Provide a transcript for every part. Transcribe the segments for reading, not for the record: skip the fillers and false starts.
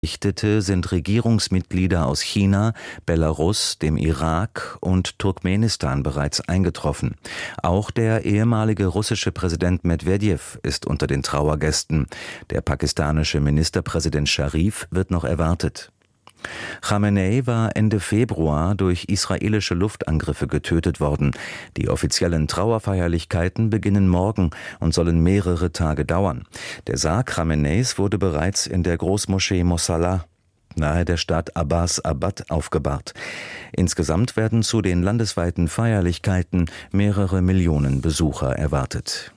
Berichtete, sind Regierungsmitglieder aus China, Belarus, dem Irak und Turkmenistan bereits eingetroffen. Auch der ehemalige russische Präsident Medwedew ist unter den Trauergästen. Der pakistanische Ministerpräsident Scharif wird noch erwartet. Khamenei war Ende Februar durch israelische Luftangriffe getötet worden. Die offiziellen Trauerfeierlichkeiten beginnen morgen und sollen mehrere Tage dauern. Der Sarg Khameneis wurde bereits in der Großmoschee Mosalla nahe der Stadt Abbas Abad aufgebahrt. Insgesamt werden zu den landesweiten Feierlichkeiten mehrere Millionen Besucher erwartet.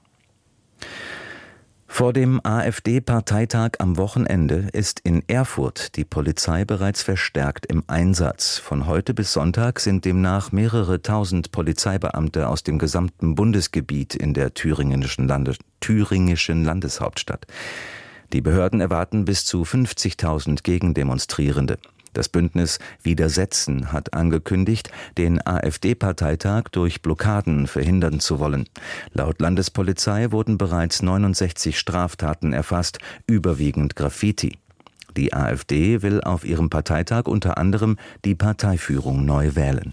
Vor dem AfD-Parteitag am Wochenende ist in Erfurt die Polizei bereits verstärkt im Einsatz. Von heute bis Sonntag sind demnach mehrere tausend Polizeibeamte aus dem gesamten Bundesgebiet in der thüringischen Landeshauptstadt. Die Behörden erwarten bis zu 50.000 Gegendemonstrierende. Das Bündnis Widersetzen hat angekündigt, den AfD-Parteitag durch Blockaden verhindern zu wollen. Laut Landespolizei wurden bereits 69 Straftaten erfasst, überwiegend Graffiti. Die AfD will auf ihrem Parteitag unter anderem die Parteiführung neu wählen.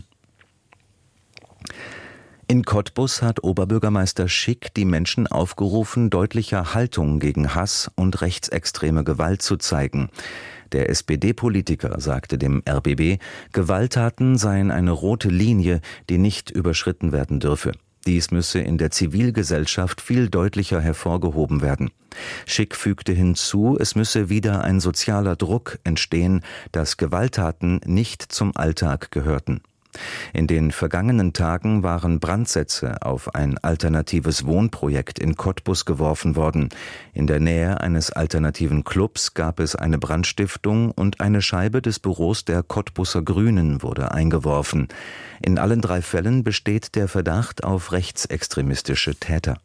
In Cottbus hat Oberbürgermeister Schick die Menschen aufgerufen, deutlicher Haltung gegen Hass und rechtsextreme Gewalt zu zeigen. Der SPD-Politiker sagte dem RBB, Gewalttaten seien eine rote Linie, die nicht überschritten werden dürfe. Dies müsse in der Zivilgesellschaft viel deutlicher hervorgehoben werden. Schick fügte hinzu, es müsse wieder ein sozialer Druck entstehen, dass Gewalttaten nicht zum Alltag gehörten. In den vergangenen Tagen waren Brandsätze auf ein alternatives Wohnprojekt in Cottbus geworfen worden. In der Nähe eines alternativen Clubs gab es eine Brandstiftung und eine Scheibe des Büros der Cottbuser Grünen wurde eingeworfen. In allen 3 Fällen besteht der Verdacht auf rechtsextremistische Täter.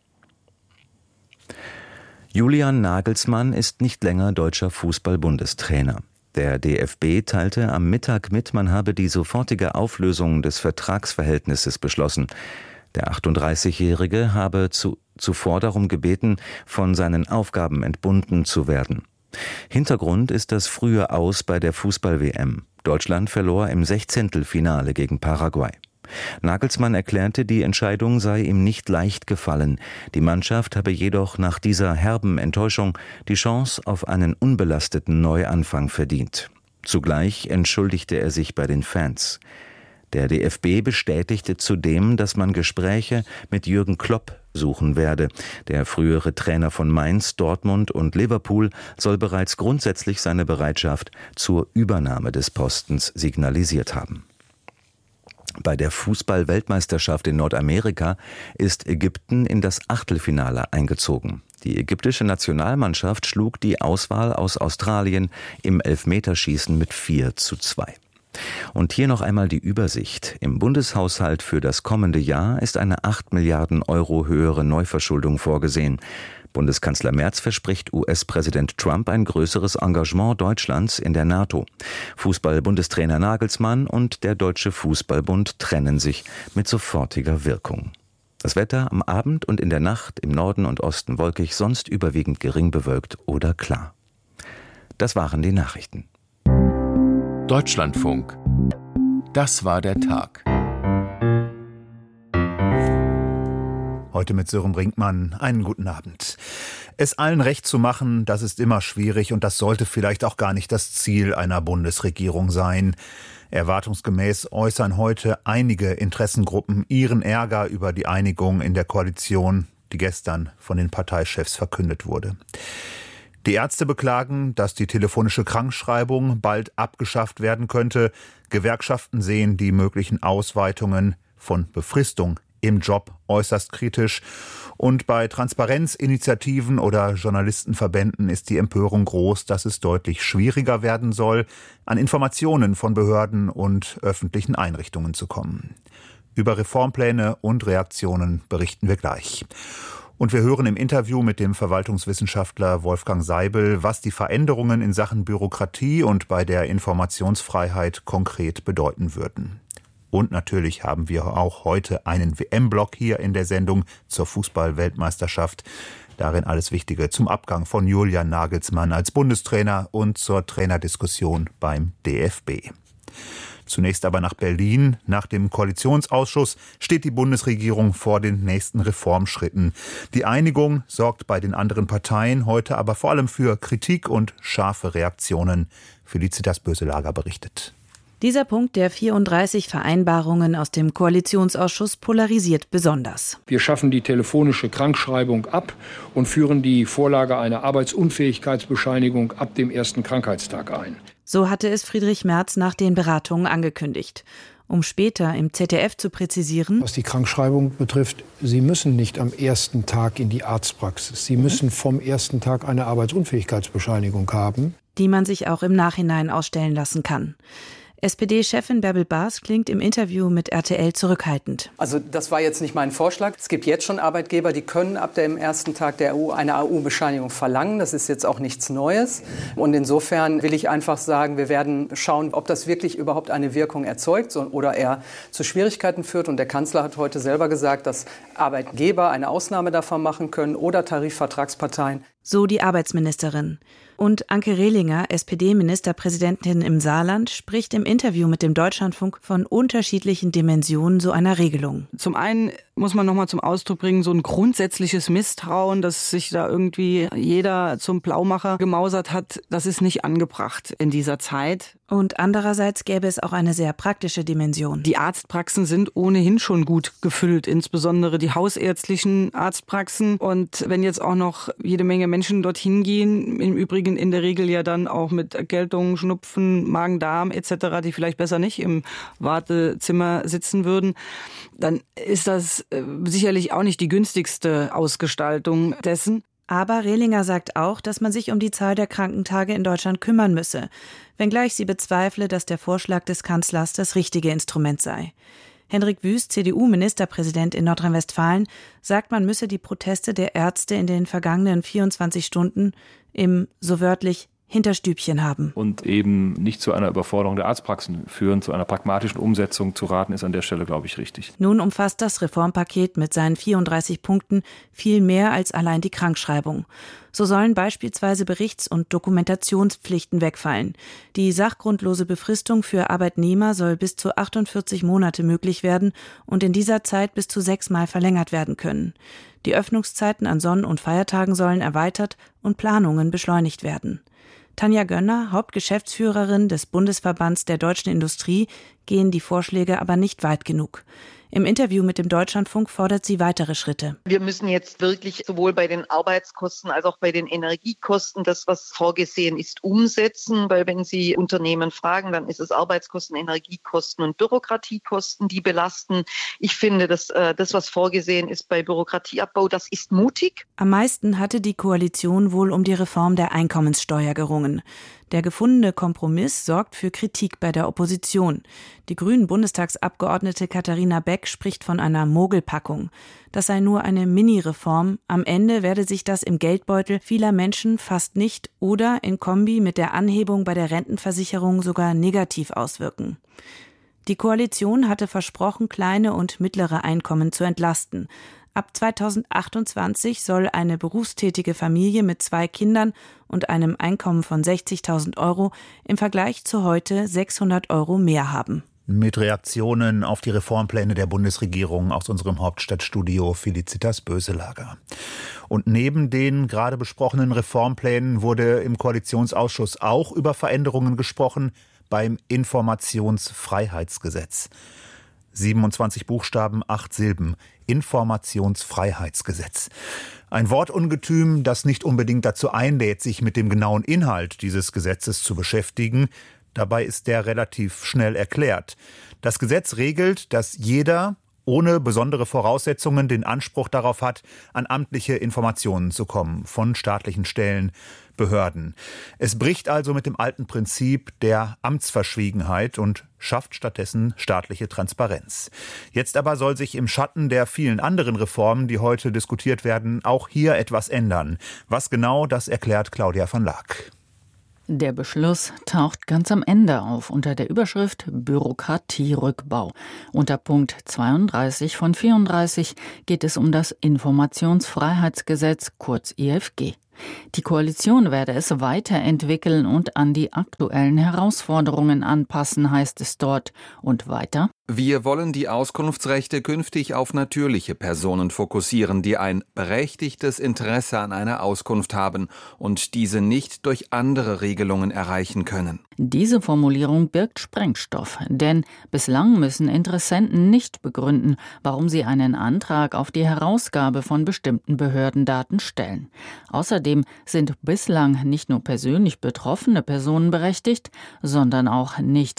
Julian Nagelsmann ist nicht länger deutscher Fußball-Bundestrainer. Der DFB teilte am Mittag mit, man habe die sofortige Auflösung des Vertragsverhältnisses beschlossen. Der 38-Jährige habe zuvor darum gebeten, von seinen Aufgaben entbunden zu werden. Hintergrund ist das frühe Aus bei der Fußball-WM. Deutschland verlor im 16. Finale gegen Paraguay. Nagelsmann erklärte, die Entscheidung sei ihm nicht leicht gefallen. Die Mannschaft habe jedoch nach dieser herben Enttäuschung die Chance auf einen unbelasteten Neuanfang verdient. Zugleich entschuldigte er sich bei den Fans. Der DFB bestätigte zudem, dass man Gespräche mit Jürgen Klopp suchen werde. Der frühere Trainer von Mainz, Dortmund und Liverpool soll bereits grundsätzlich seine Bereitschaft zur Übernahme des Postens signalisiert haben. Bei der Fußball-Weltmeisterschaft in Nordamerika ist Ägypten in das Achtelfinale eingezogen. Die ägyptische Nationalmannschaft schlug die Auswahl aus Australien im Elfmeterschießen mit 4:2. Und hier noch einmal die Übersicht. Im Bundeshaushalt für das kommende Jahr ist eine 8 Milliarden Euro höhere Neuverschuldung vorgesehen. Bundeskanzler Merz verspricht US-Präsident Trump ein größeres Engagement Deutschlands in der NATO. Fußball-Bundestrainer Nagelsmann und der Deutsche Fußballbund trennen sich mit sofortiger Wirkung. Das Wetter am Abend und in der Nacht im Norden und Osten wolkig, sonst überwiegend gering bewölkt oder klar. Das waren die Nachrichten. Deutschlandfunk. Das war der Tag. Heute mit Sören Brinkmann. Einen guten Abend. Es allen recht zu machen, das ist immer schwierig und das sollte vielleicht auch gar nicht das Ziel einer Bundesregierung sein. Erwartungsgemäß äußern heute einige Interessengruppen ihren Ärger über die Einigung in der Koalition, die gestern von den Parteichefs verkündet wurde. Die Ärzte beklagen, dass die telefonische Krankschreibung bald abgeschafft werden könnte. Gewerkschaften sehen die möglichen Ausweitungen von Befristung im Job äußerst kritisch. Und bei Transparenzinitiativen oder Journalistenverbänden ist die Empörung groß, dass es deutlich schwieriger werden soll, an Informationen von Behörden und öffentlichen Einrichtungen zu kommen. Über Reformpläne und Reaktionen berichten wir gleich. Und wir hören im Interview mit dem Verwaltungswissenschaftler Wolfgang Seibel, was die Veränderungen in Sachen Bürokratie und bei der Informationsfreiheit konkret bedeuten würden. Und natürlich haben wir auch heute einen WM-Block hier in der Sendung zur Fußball-Weltmeisterschaft. Darin alles Wichtige zum Abgang von Julian Nagelsmann als Bundestrainer und zur Trainerdiskussion beim DFB. Zunächst aber nach Berlin. Nach dem Koalitionsausschuss steht die Bundesregierung vor den nächsten Reformschritten. Die Einigung sorgt bei den anderen Parteien heute aber vor allem für Kritik und scharfe Reaktionen. Felicitas Böselager berichtet. Dieser Punkt der 34 Vereinbarungen aus dem Koalitionsausschuss polarisiert besonders. Wir schaffen die telefonische Krankschreibung ab und führen die Vorlage einer Arbeitsunfähigkeitsbescheinigung ab dem ersten Krankheitstag ein. So hatte es Friedrich Merz nach den Beratungen angekündigt. Um später im ZDF zu präzisieren: Was die Krankschreibung betrifft, Sie müssen nicht am ersten Tag in die Arztpraxis. Sie müssen vom ersten Tag eine Arbeitsunfähigkeitsbescheinigung haben, die man sich auch im Nachhinein ausstellen lassen kann. SPD-Chefin Bärbel Baas klingt im Interview mit RTL zurückhaltend. Also das war jetzt nicht mein Vorschlag. Es gibt jetzt schon Arbeitgeber, die können ab dem ersten Tag der EU eine AU-Bescheinigung verlangen. Das ist jetzt auch nichts Neues. Und insofern will ich einfach sagen, wir werden schauen, ob das wirklich überhaupt eine Wirkung erzeugt oder eher zu Schwierigkeiten führt. Und der Kanzler hat heute selber gesagt, dass Arbeitgeber eine Ausnahme davon machen können oder Tarifvertragsparteien. So die Arbeitsministerin. Und Anke Rehlinger, SPD-Ministerpräsidentin im Saarland, spricht im Interview mit dem Deutschlandfunk von unterschiedlichen Dimensionen so einer Regelung. Zum einen muss man nochmal zum Ausdruck bringen, so ein grundsätzliches Misstrauen, dass sich da irgendwie jeder zum Blaumacher gemausert hat, das ist nicht angebracht in dieser Zeit. Und andererseits gäbe es auch eine sehr praktische Dimension. Die Arztpraxen sind ohnehin schon gut gefüllt, insbesondere die hausärztlichen Arztpraxen. Und wenn jetzt auch noch jede Menge Menschen dorthin gehen, im Übrigen in der Regel ja dann auch mit Erkältungen, Schnupfen, Magen-Darm etc., die vielleicht besser nicht im Wartezimmer sitzen würden, dann ist das sicherlich auch nicht die günstigste Ausgestaltung dessen. Aber Rehlinger sagt auch, dass man sich um die Zahl der Krankentage in Deutschland kümmern müsse, wenngleich sie bezweifle, dass der Vorschlag des Kanzlers das richtige Instrument sei. Hendrik Wüst, CDU-Ministerpräsident in Nordrhein-Westfalen, sagt, man müsse die Proteste der Ärzte in den vergangenen 24 Stunden im, so wörtlich, Hinterstübchen haben. Und eben nicht zu einer Überforderung der Arztpraxen führen, zu einer pragmatischen Umsetzung zu raten, ist an der Stelle, glaube ich, richtig. Nun umfasst das Reformpaket mit seinen 34 Punkten viel mehr als allein die Krankschreibung. So sollen beispielsweise Berichts- und Dokumentationspflichten wegfallen. Die sachgrundlose Befristung für Arbeitnehmer soll bis zu 48 Monate möglich werden und in dieser Zeit bis zu 6-mal verlängert werden können. Die Öffnungszeiten an Sonn- und Feiertagen sollen erweitert und Planungen beschleunigt werden. Tanja Gönner, Hauptgeschäftsführerin des Bundesverbands der deutschen Industrie, gehen die Vorschläge aber nicht weit genug. Im Interview mit dem Deutschlandfunk fordert sie weitere Schritte. Wir müssen jetzt wirklich sowohl bei den Arbeitskosten als auch bei den Energiekosten das, was vorgesehen ist, umsetzen. Weil wenn Sie Unternehmen fragen, dann ist es Arbeitskosten, Energiekosten und Bürokratiekosten, die belasten. Ich finde, dass das, was vorgesehen ist bei Bürokratieabbau, das ist mutig. Am meisten hatte die Koalition wohl um die Reform der Einkommenssteuer gerungen. Der gefundene Kompromiss sorgt für Kritik bei der Opposition. Die Grünen-Bundestagsabgeordnete Katharina Beck spricht von einer Mogelpackung. Das sei nur eine Mini-Reform. Am Ende werde sich das im Geldbeutel vieler Menschen fast nicht oder in Kombi mit der Anhebung bei der Rentenversicherung sogar negativ auswirken. Die Koalition hatte versprochen, kleine und mittlere Einkommen zu entlasten. Ab 2028 soll eine berufstätige Familie mit 2 Kindern und einem Einkommen von 60.000 € im Vergleich zu heute 600 € mehr haben. Mit Reaktionen auf die Reformpläne der Bundesregierung aus unserem Hauptstadtstudio Felicitas Böselager. Und neben den gerade besprochenen Reformplänen wurde im Koalitionsausschuss auch über Veränderungen gesprochen beim Informationsfreiheitsgesetz. 27 Buchstaben, 8 Silben. Informationsfreiheitsgesetz. Ein Wortungetüm, das nicht unbedingt dazu einlädt, sich mit dem genauen Inhalt dieses Gesetzes zu beschäftigen. Dabei ist der relativ schnell erklärt. Das Gesetz regelt, dass jeder ohne besondere Voraussetzungen den Anspruch darauf hat, an amtliche Informationen zu kommen von staatlichen Stellen, Behörden. Es bricht also mit dem alten Prinzip der Amtsverschwiegenheit und schafft stattdessen staatliche Transparenz. Jetzt aber soll sich im Schatten der vielen anderen Reformen, die heute diskutiert werden, auch hier etwas ändern. Was genau, das erklärt Claudia von Laak. Der Beschluss taucht ganz am Ende auf unter der Überschrift Bürokratierückbau. Unter Punkt 32 von 34 geht es um das Informationsfreiheitsgesetz, kurz IFG. Die Koalition werde es weiterentwickeln und an die aktuellen Herausforderungen anpassen, heißt es dort. Und weiter: Wir wollen die Auskunftsrechte künftig auf natürliche Personen fokussieren, die ein berechtigtes Interesse an einer Auskunft haben und diese nicht durch andere Regelungen erreichen können. Diese Formulierung birgt Sprengstoff, denn bislang müssen Interessenten nicht begründen, warum sie einen Antrag auf die Herausgabe von bestimmten Behördendaten stellen. Außerdem sind bislang nicht nur persönlich betroffene Personen berechtigt, sondern auch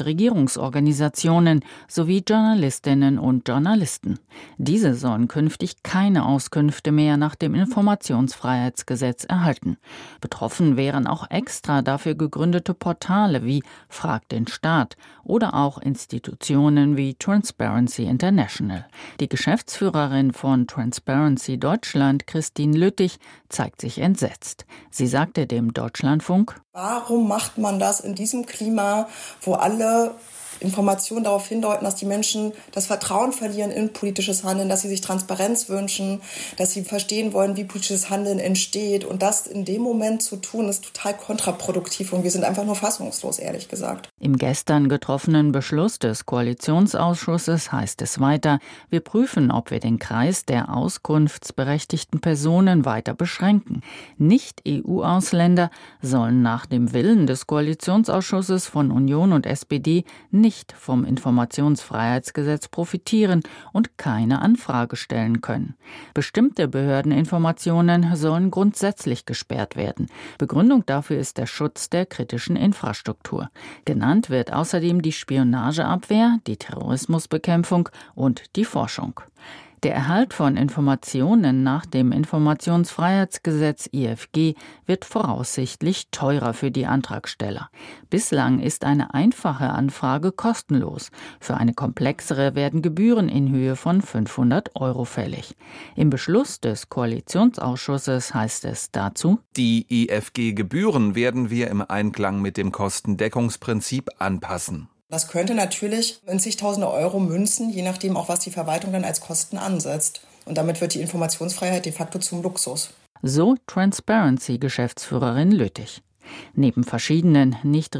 Nichtregierungsorganisationen sowie Journalistinnen und Journalisten. Diese sollen künftig keine Auskünfte mehr nach dem Informationsfreiheitsgesetz erhalten. Betroffen wären auch extra dafür gegründete Portale wie Frag den Staat oder auch Institutionen wie Transparency International. Die Geschäftsführerin von Transparency Deutschland, Christine Lüttich, zeigt sich entsetzt. Sie sagte dem Deutschlandfunk: Warum macht man das in diesem Klima, wo alle Informationen darauf hindeuten, dass die Menschen das Vertrauen verlieren in politisches Handeln, dass sie sich Transparenz wünschen, dass sie verstehen wollen, wie politisches Handeln entsteht. Und das in dem Moment zu tun, ist total kontraproduktiv und wir sind einfach nur fassungslos, ehrlich gesagt. Im gestern getroffenen Beschluss des Koalitionsausschusses heißt es weiter: Wir prüfen, ob wir den Kreis der auskunftsberechtigten Personen weiter beschränken. Nicht-EU-Ausländer sollen nach dem Willen des Koalitionsausschusses von Union und SPD nicht vom Informationsfreiheitsgesetz profitieren und keine Anfrage stellen können. Bestimmte Behördeninformationen sollen grundsätzlich gesperrt werden. Begründung dafür ist der Schutz der kritischen Infrastruktur. Genannt wird außerdem die Spionageabwehr, die Terrorismusbekämpfung und die Forschung. Der Erhalt von Informationen nach dem Informationsfreiheitsgesetz IFG wird voraussichtlich teurer für die Antragsteller. Bislang ist eine einfache Anfrage kostenlos. Für eine komplexere werden Gebühren in Höhe von 500 € fällig. Im Beschluss des Koalitionsausschusses heißt es dazu: Die IFG-Gebühren werden wir im Einklang mit dem Kostendeckungsprinzip anpassen. Das könnte natürlich in zigtausende Euro münzen, je nachdem auch, was die Verwaltung dann als Kosten ansetzt. Und damit wird die Informationsfreiheit de facto zum Luxus. So Transparency-Geschäftsführerin Lüttich. Neben verschiedenen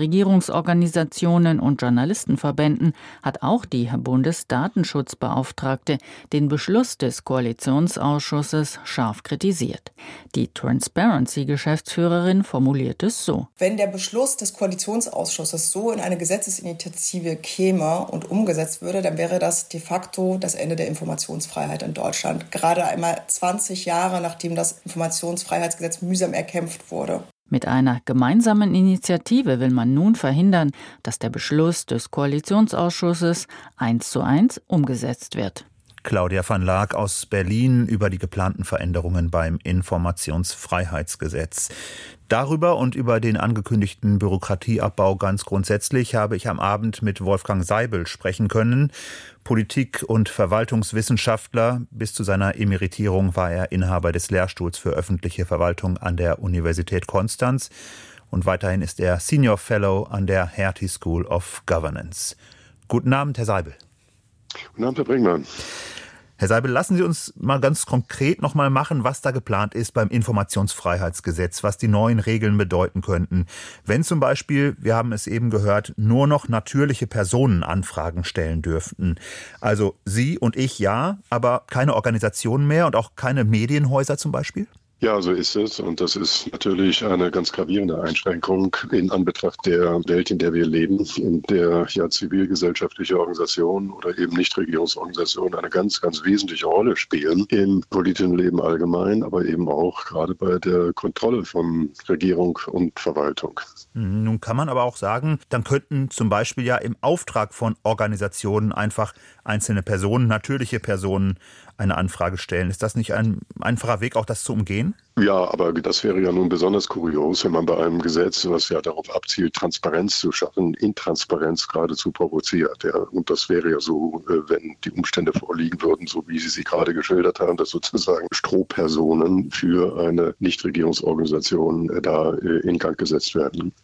Nichtregierungsorganisationen und Journalistenverbänden hat auch die Bundesdatenschutzbeauftragte den Beschluss des Koalitionsausschusses scharf kritisiert. Die Transparency-Geschäftsführerin formuliert es so: Wenn der Beschluss des Koalitionsausschusses so in eine Gesetzesinitiative käme und umgesetzt würde, dann wäre das de facto das Ende der Informationsfreiheit in Deutschland. Gerade einmal 20 Jahre, nachdem das Informationsfreiheitsgesetz mühsam erkämpft wurde. Mit einer gemeinsamen Initiative will man nun verhindern, dass der Beschluss des Koalitionsausschusses 1:1 umgesetzt wird. Claudia van Laak aus Berlin über die geplanten Veränderungen beim Informationsfreiheitsgesetz. Darüber und über den angekündigten Bürokratieabbau ganz grundsätzlich habe ich am Abend mit Wolfgang Seibel sprechen können. Politik- und Verwaltungswissenschaftler. Bis zu seiner Emeritierung war er Inhaber des Lehrstuhls für öffentliche Verwaltung an der Universität Konstanz. Und weiterhin ist er Senior Fellow an der Hertie School of Governance. Guten Abend, Herr Seibel. Guten Abend, Herr Brinkmann. Herr Seibel, lassen Sie uns mal ganz konkret noch mal machen, was da geplant ist beim Informationsfreiheitsgesetz, was die neuen Regeln bedeuten könnten. Wenn zum Beispiel, wir haben es eben gehört, nur noch natürliche Personen Anfragen stellen dürften. Also Sie und ich ja, aber keine Organisationen mehr und auch keine Medienhäuser zum Beispiel? Ja, so ist es. Und das ist natürlich eine ganz gravierende Einschränkung in Anbetracht der Welt, in der wir leben, in der ja zivilgesellschaftliche Organisationen oder eben Nichtregierungsorganisationen eine ganz, ganz wesentliche Rolle spielen im politischen Leben allgemein, aber eben auch gerade bei der Kontrolle von Regierung und Verwaltung. Nun kann man aber auch sagen, dann könnten zum Beispiel ja im Auftrag von Organisationen einfach einzelne Personen, natürliche Personen, eine Anfrage stellen. Ist das nicht ein einfacher Weg, auch das zu umgehen? Ja, aber das wäre ja nun besonders kurios, wenn man bei einem Gesetz, was ja darauf abzielt, Transparenz zu schaffen, Intransparenz geradezu provoziert. Ja. Und das wäre ja so, wenn die Umstände vorliegen würden, so wie Sie sie gerade geschildert haben, dass sozusagen Strohpersonen für eine Nichtregierungsorganisation da in Gang gesetzt werden.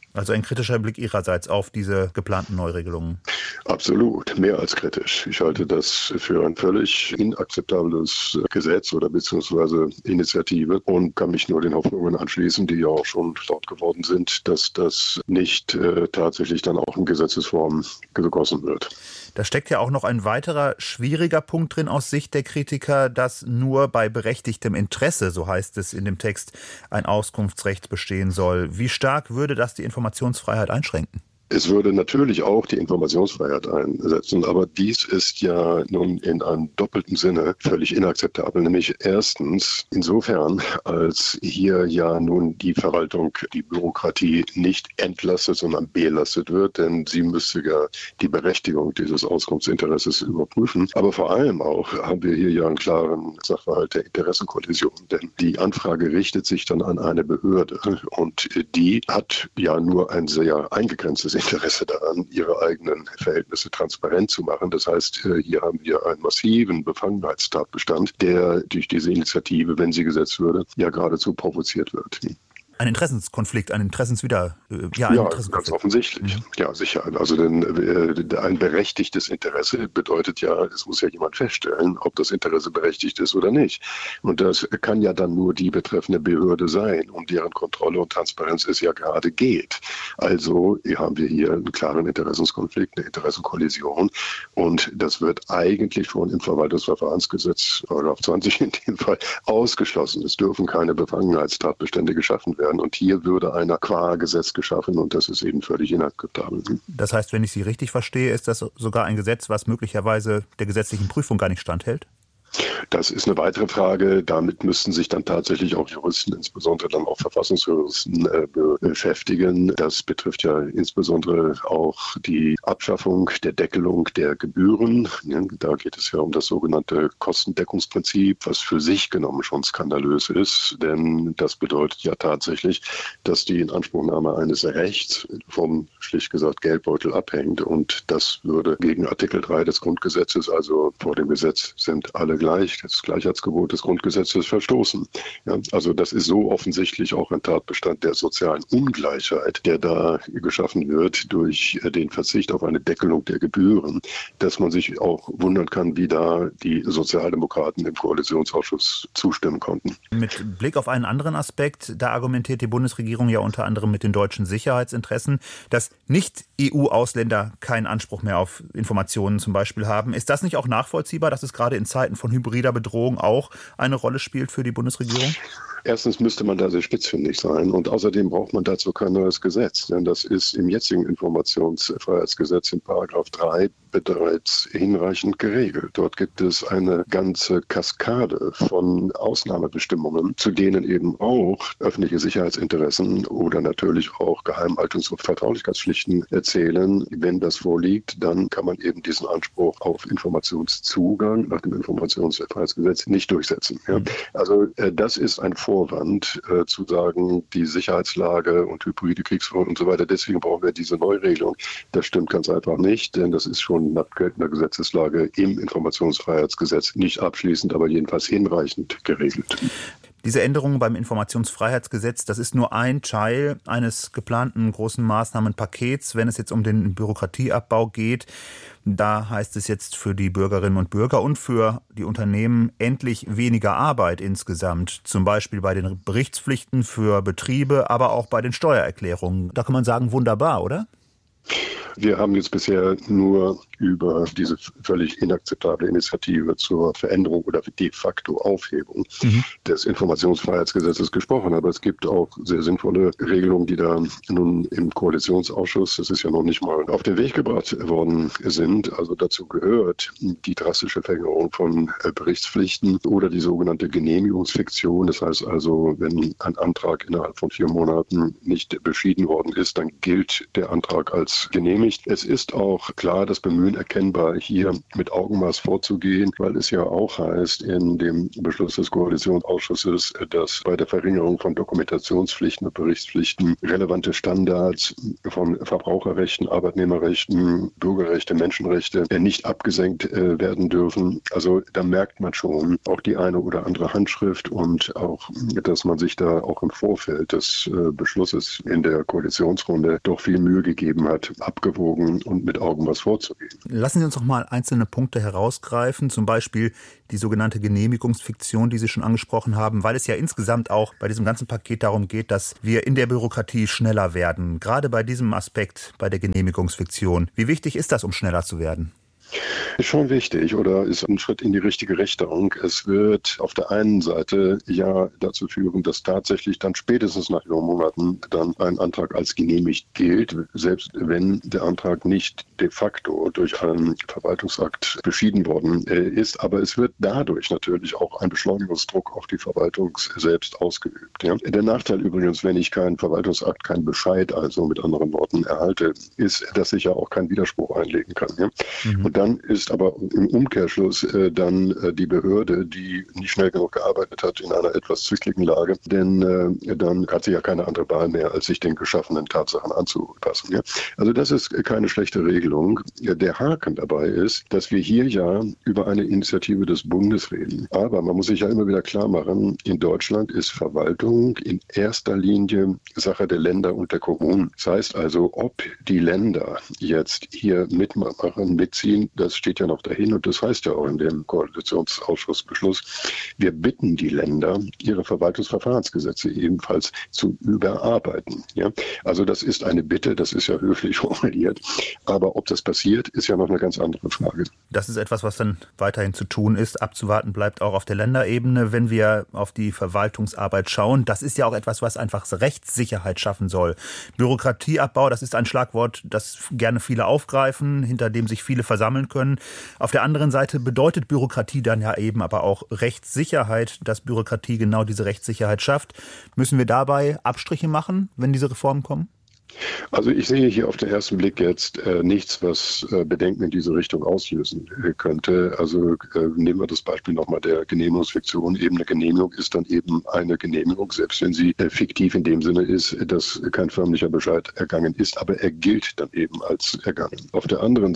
Also ein kritischer Blick Ihrerseits auf diese geplanten Neuregelungen. Absolut, mehr als kritisch. Ich halte das für ein völlig inakzeptables Gesetz oder beziehungsweise Initiative und kann mich nur den Hoffnungen anschließen, die ja auch schon laut geworden sind, dass das nicht tatsächlich dann auch in Gesetzesform gegossen wird. Da steckt ja auch noch ein weiterer schwieriger Punkt drin aus Sicht der Kritiker, dass nur bei berechtigtem Interesse, so heißt es in dem Text, ein Auskunftsrecht bestehen soll. Wie stark würde das die Informationsfreiheit einschränken? Es würde natürlich auch die Informationsfreiheit einsetzen, aber dies ist ja nun in einem doppelten Sinne völlig inakzeptabel. Nämlich erstens insofern, als hier ja nun die Verwaltung, die Bürokratie nicht entlastet, sondern belastet wird, denn sie müsste ja die Berechtigung dieses Auskunftsinteresses überprüfen. Aber vor allem auch haben wir hier ja einen klaren Sachverhalt der Interessenkollision, denn die Anfrage richtet sich dann an eine Behörde und die hat ja nur ein sehr eingegrenztes Interesse daran, ihre eigenen Verhältnisse transparent zu machen. Das heißt, hier haben wir einen massiven Befangenheitstatbestand, der durch diese Initiative, wenn sie gesetzt würde, ja geradezu provoziert wird. Ein Interessenskonflikt, ein Interessenskonflikt. Ganz offensichtlich. Ja, sicher. Also denn ein berechtigtes Interesse bedeutet ja, es muss ja jemand feststellen, ob das Interesse berechtigt ist oder nicht. Und das kann ja dann nur die betreffende Behörde sein, um deren Kontrolle und Transparenz es ja gerade geht. Also haben wir hier einen klaren Interessenskonflikt, eine Interessenkollision. Und das wird eigentlich schon im Verwaltungsverfahrensgesetz, § 20 in dem Fall, ausgeschlossen. Es dürfen keine Befangenheitstatbestände geschaffen werden. Und hier würde ein Qua-Gesetz geschaffen und das ist eben völlig inakzeptabel. Das heißt, wenn ich Sie richtig verstehe, ist das sogar ein Gesetz, was möglicherweise der gesetzlichen Prüfung gar nicht standhält? Das ist eine weitere Frage. Damit müssten sich dann tatsächlich auch Juristen, insbesondere dann auch Verfassungsjuristen, beschäftigen. Das betrifft ja insbesondere auch die Abschaffung der Deckelung der Gebühren. Da geht es ja um das sogenannte Kostendeckungsprinzip, was für sich genommen schon skandalös ist. Denn das bedeutet ja tatsächlich, dass die Inanspruchnahme eines Rechts vom, schlicht gesagt, Geldbeutel abhängt. Und das würde gegen Artikel 3 des Grundgesetzes, also vor dem Gesetz sind alle gleich, das Gleichheitsgebot des Grundgesetzes verstoßen. Ja, also das ist so offensichtlich auch ein Tatbestand der sozialen Ungleichheit, der da geschaffen wird durch den Verzicht auf eine Deckelung der Gebühren, dass man sich auch wundern kann, wie da die Sozialdemokraten im Koalitionsausschuss zustimmen konnten. Mit Blick auf einen anderen Aspekt, da argumentiert die Bundesregierung ja unter anderem mit den deutschen Sicherheitsinteressen, dass Nicht-EU-Ausländer keinen Anspruch mehr auf Informationen zum Beispiel haben. Ist das nicht auch nachvollziehbar, dass es gerade in Zeiten von hybrider Bedrohung auch eine Rolle spielt für die Bundesregierung? Erstens müsste man da sehr spitzfindig sein und außerdem braucht man dazu kein neues Gesetz, denn das ist im jetzigen Informationsfreiheitsgesetz in § 3 bereits hinreichend geregelt. Dort gibt es eine ganze Kaskade von Ausnahmebestimmungen, zu denen eben auch öffentliche Sicherheitsinteressen oder natürlich auch Geheimhaltungs- und Vertraulichkeitspflichten zählen. Wenn das vorliegt, dann kann man eben diesen Anspruch auf Informationszugang nach dem Informationsfreiheitsgesetz nicht durchsetzen. Ja? Also das ist ein Vorwand, zu sagen, die Sicherheitslage und hybride Kriegsführung und so weiter, deswegen brauchen wir diese Neuregelung. Das stimmt ganz einfach nicht, denn das ist schon nach geltender Gesetzeslage im Informationsfreiheitsgesetz nicht abschließend, aber jedenfalls hinreichend geregelt. Diese Änderungen beim Informationsfreiheitsgesetz, das ist nur ein Teil eines geplanten großen Maßnahmenpakets, wenn es jetzt um den Bürokratieabbau geht. Da heißt es jetzt für die Bürgerinnen und Bürger und für die Unternehmen endlich weniger Arbeit insgesamt. Zum Beispiel bei den Berichtspflichten für Betriebe, aber auch bei den Steuererklärungen. Da kann man sagen, wunderbar, oder? Wir haben jetzt bisher nur über diese völlig inakzeptable Initiative zur Veränderung oder de facto Aufhebung des Informationsfreiheitsgesetzes gesprochen. Aber es gibt auch sehr sinnvolle Regelungen, die da nun im Koalitionsausschuss, das ist ja noch nicht mal auf den Weg gebracht worden sind. Also dazu gehört die drastische Verringerung von Berichtspflichten oder die sogenannte Genehmigungsfiktion. Das heißt also, wenn ein Antrag innerhalb von 4 Monaten nicht beschieden worden ist, dann gilt der Antrag als genehmigt. nicht. Es ist auch klar das Bemühen erkennbar, hier mit Augenmaß vorzugehen, weil es ja auch heißt in dem Beschluss des Koalitionsausschusses, dass bei der Verringerung von Dokumentationspflichten und Berichtspflichten relevante Standards von Verbraucherrechten, Arbeitnehmerrechten, Bürgerrechte, Menschenrechte nicht abgesenkt werden dürfen. Also da merkt man schon auch die eine oder andere Handschrift und auch, dass man sich da auch im Vorfeld des Beschlusses in der Koalitionsrunde doch viel Mühe gegeben hat, abgewogen und mit Augenmaß vorzugehen. Lassen Sie uns noch mal einzelne Punkte herausgreifen, zum Beispiel die sogenannte Genehmigungsfiktion, die Sie schon angesprochen haben, weil es ja insgesamt auch bei diesem ganzen Paket darum geht, dass wir in der Bürokratie schneller werden. Gerade bei diesem Aspekt, bei der Genehmigungsfiktion. Wie wichtig ist das, um schneller zu werden? Ist schon wichtig oder ist ein Schritt in die richtige Richtung. Es wird auf der einen Seite ja dazu führen, dass tatsächlich dann spätestens nach Monaten dann ein Antrag als genehmigt gilt, selbst wenn der Antrag nicht de facto durch einen Verwaltungsakt beschieden worden ist. Aber es wird dadurch natürlich auch ein Beschleunigungsdruck auf die Verwaltung selbst ausgeübt. Ja. Der Nachteil übrigens, wenn ich keinen Verwaltungsakt, keinen Bescheid, also mit anderen Worten erhalte, ist, dass ich ja auch keinen Widerspruch einlegen kann. Ja. Und dann ist aber im Umkehrschluss dann die Behörde, die nicht schnell genug gearbeitet hat, in einer etwas zwickligen Lage, denn dann hat sie ja keine andere Wahl mehr, als sich den geschaffenen Tatsachen anzupassen. Ja? Also das ist keine schlechte Regelung. Der Haken dabei ist, dass wir hier ja über eine Initiative des Bundes reden. Aber man muss sich ja immer wieder klar machen, in Deutschland ist Verwaltung in erster Linie Sache der Länder und der Kommunen. Das heißt also, ob die Länder jetzt hier mitmachen, mitziehen, das steht ja noch dahin und das heißt ja auch in dem Koalitionsausschussbeschluss, wir bitten die Länder, ihre Verwaltungsverfahrensgesetze ebenfalls zu überarbeiten. Ja? Also das ist eine Bitte, das ist ja höflich formuliert, aber ob das passiert, ist ja noch eine ganz andere Frage. Das ist etwas, was dann weiterhin zu tun ist. Abzuwarten bleibt auch auf der Länderebene, wenn wir auf die Verwaltungsarbeit schauen. Das ist ja auch etwas, was einfach Rechtssicherheit schaffen soll. Bürokratieabbau, das ist ein Schlagwort, das gerne viele aufgreifen, hinter dem sich viele versammeln können. Auf der anderen Seite bedeutet Bürokratie dann ja eben aber auch Rechtssicherheit, dass Bürokratie genau diese Rechtssicherheit schafft. Müssen wir dabei Abstriche machen, wenn diese Reformen kommen? Also ich sehe hier auf den ersten Blick jetzt nichts, was Bedenken in diese Richtung auslösen könnte. Also nehmen wir das Beispiel nochmal der Genehmigungsfiktion. Eben eine Genehmigung ist dann eben eine Genehmigung, selbst wenn sie fiktiv in dem Sinne ist, dass kein förmlicher Bescheid ergangen ist, aber er gilt dann eben als ergangen. Auf der anderen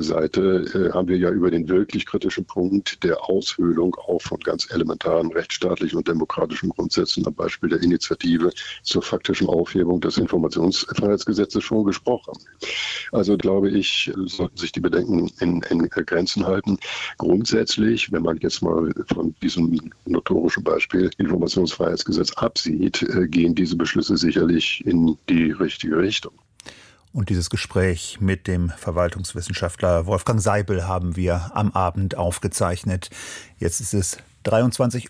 Seite haben wir ja über den wirklich kritischen Punkt der Aushöhlung auch von ganz elementaren rechtsstaatlichen und demokratischen Grundsätzen, am Beispiel der Initiative zur faktischen Aufhebung des Informationsfreiheitsgesetzes schon gesprochen. Also glaube ich, sollten sich die Bedenken in Grenzen halten. Grundsätzlich, wenn man jetzt mal von diesem notorischen Beispiel Informationsfreiheitsgesetz absieht, gehen diese Beschlüsse sicherlich in die richtige Richtung. Und dieses Gespräch mit dem Verwaltungswissenschaftler Wolfgang Seibel haben wir am Abend aufgezeichnet. Jetzt ist es 23:29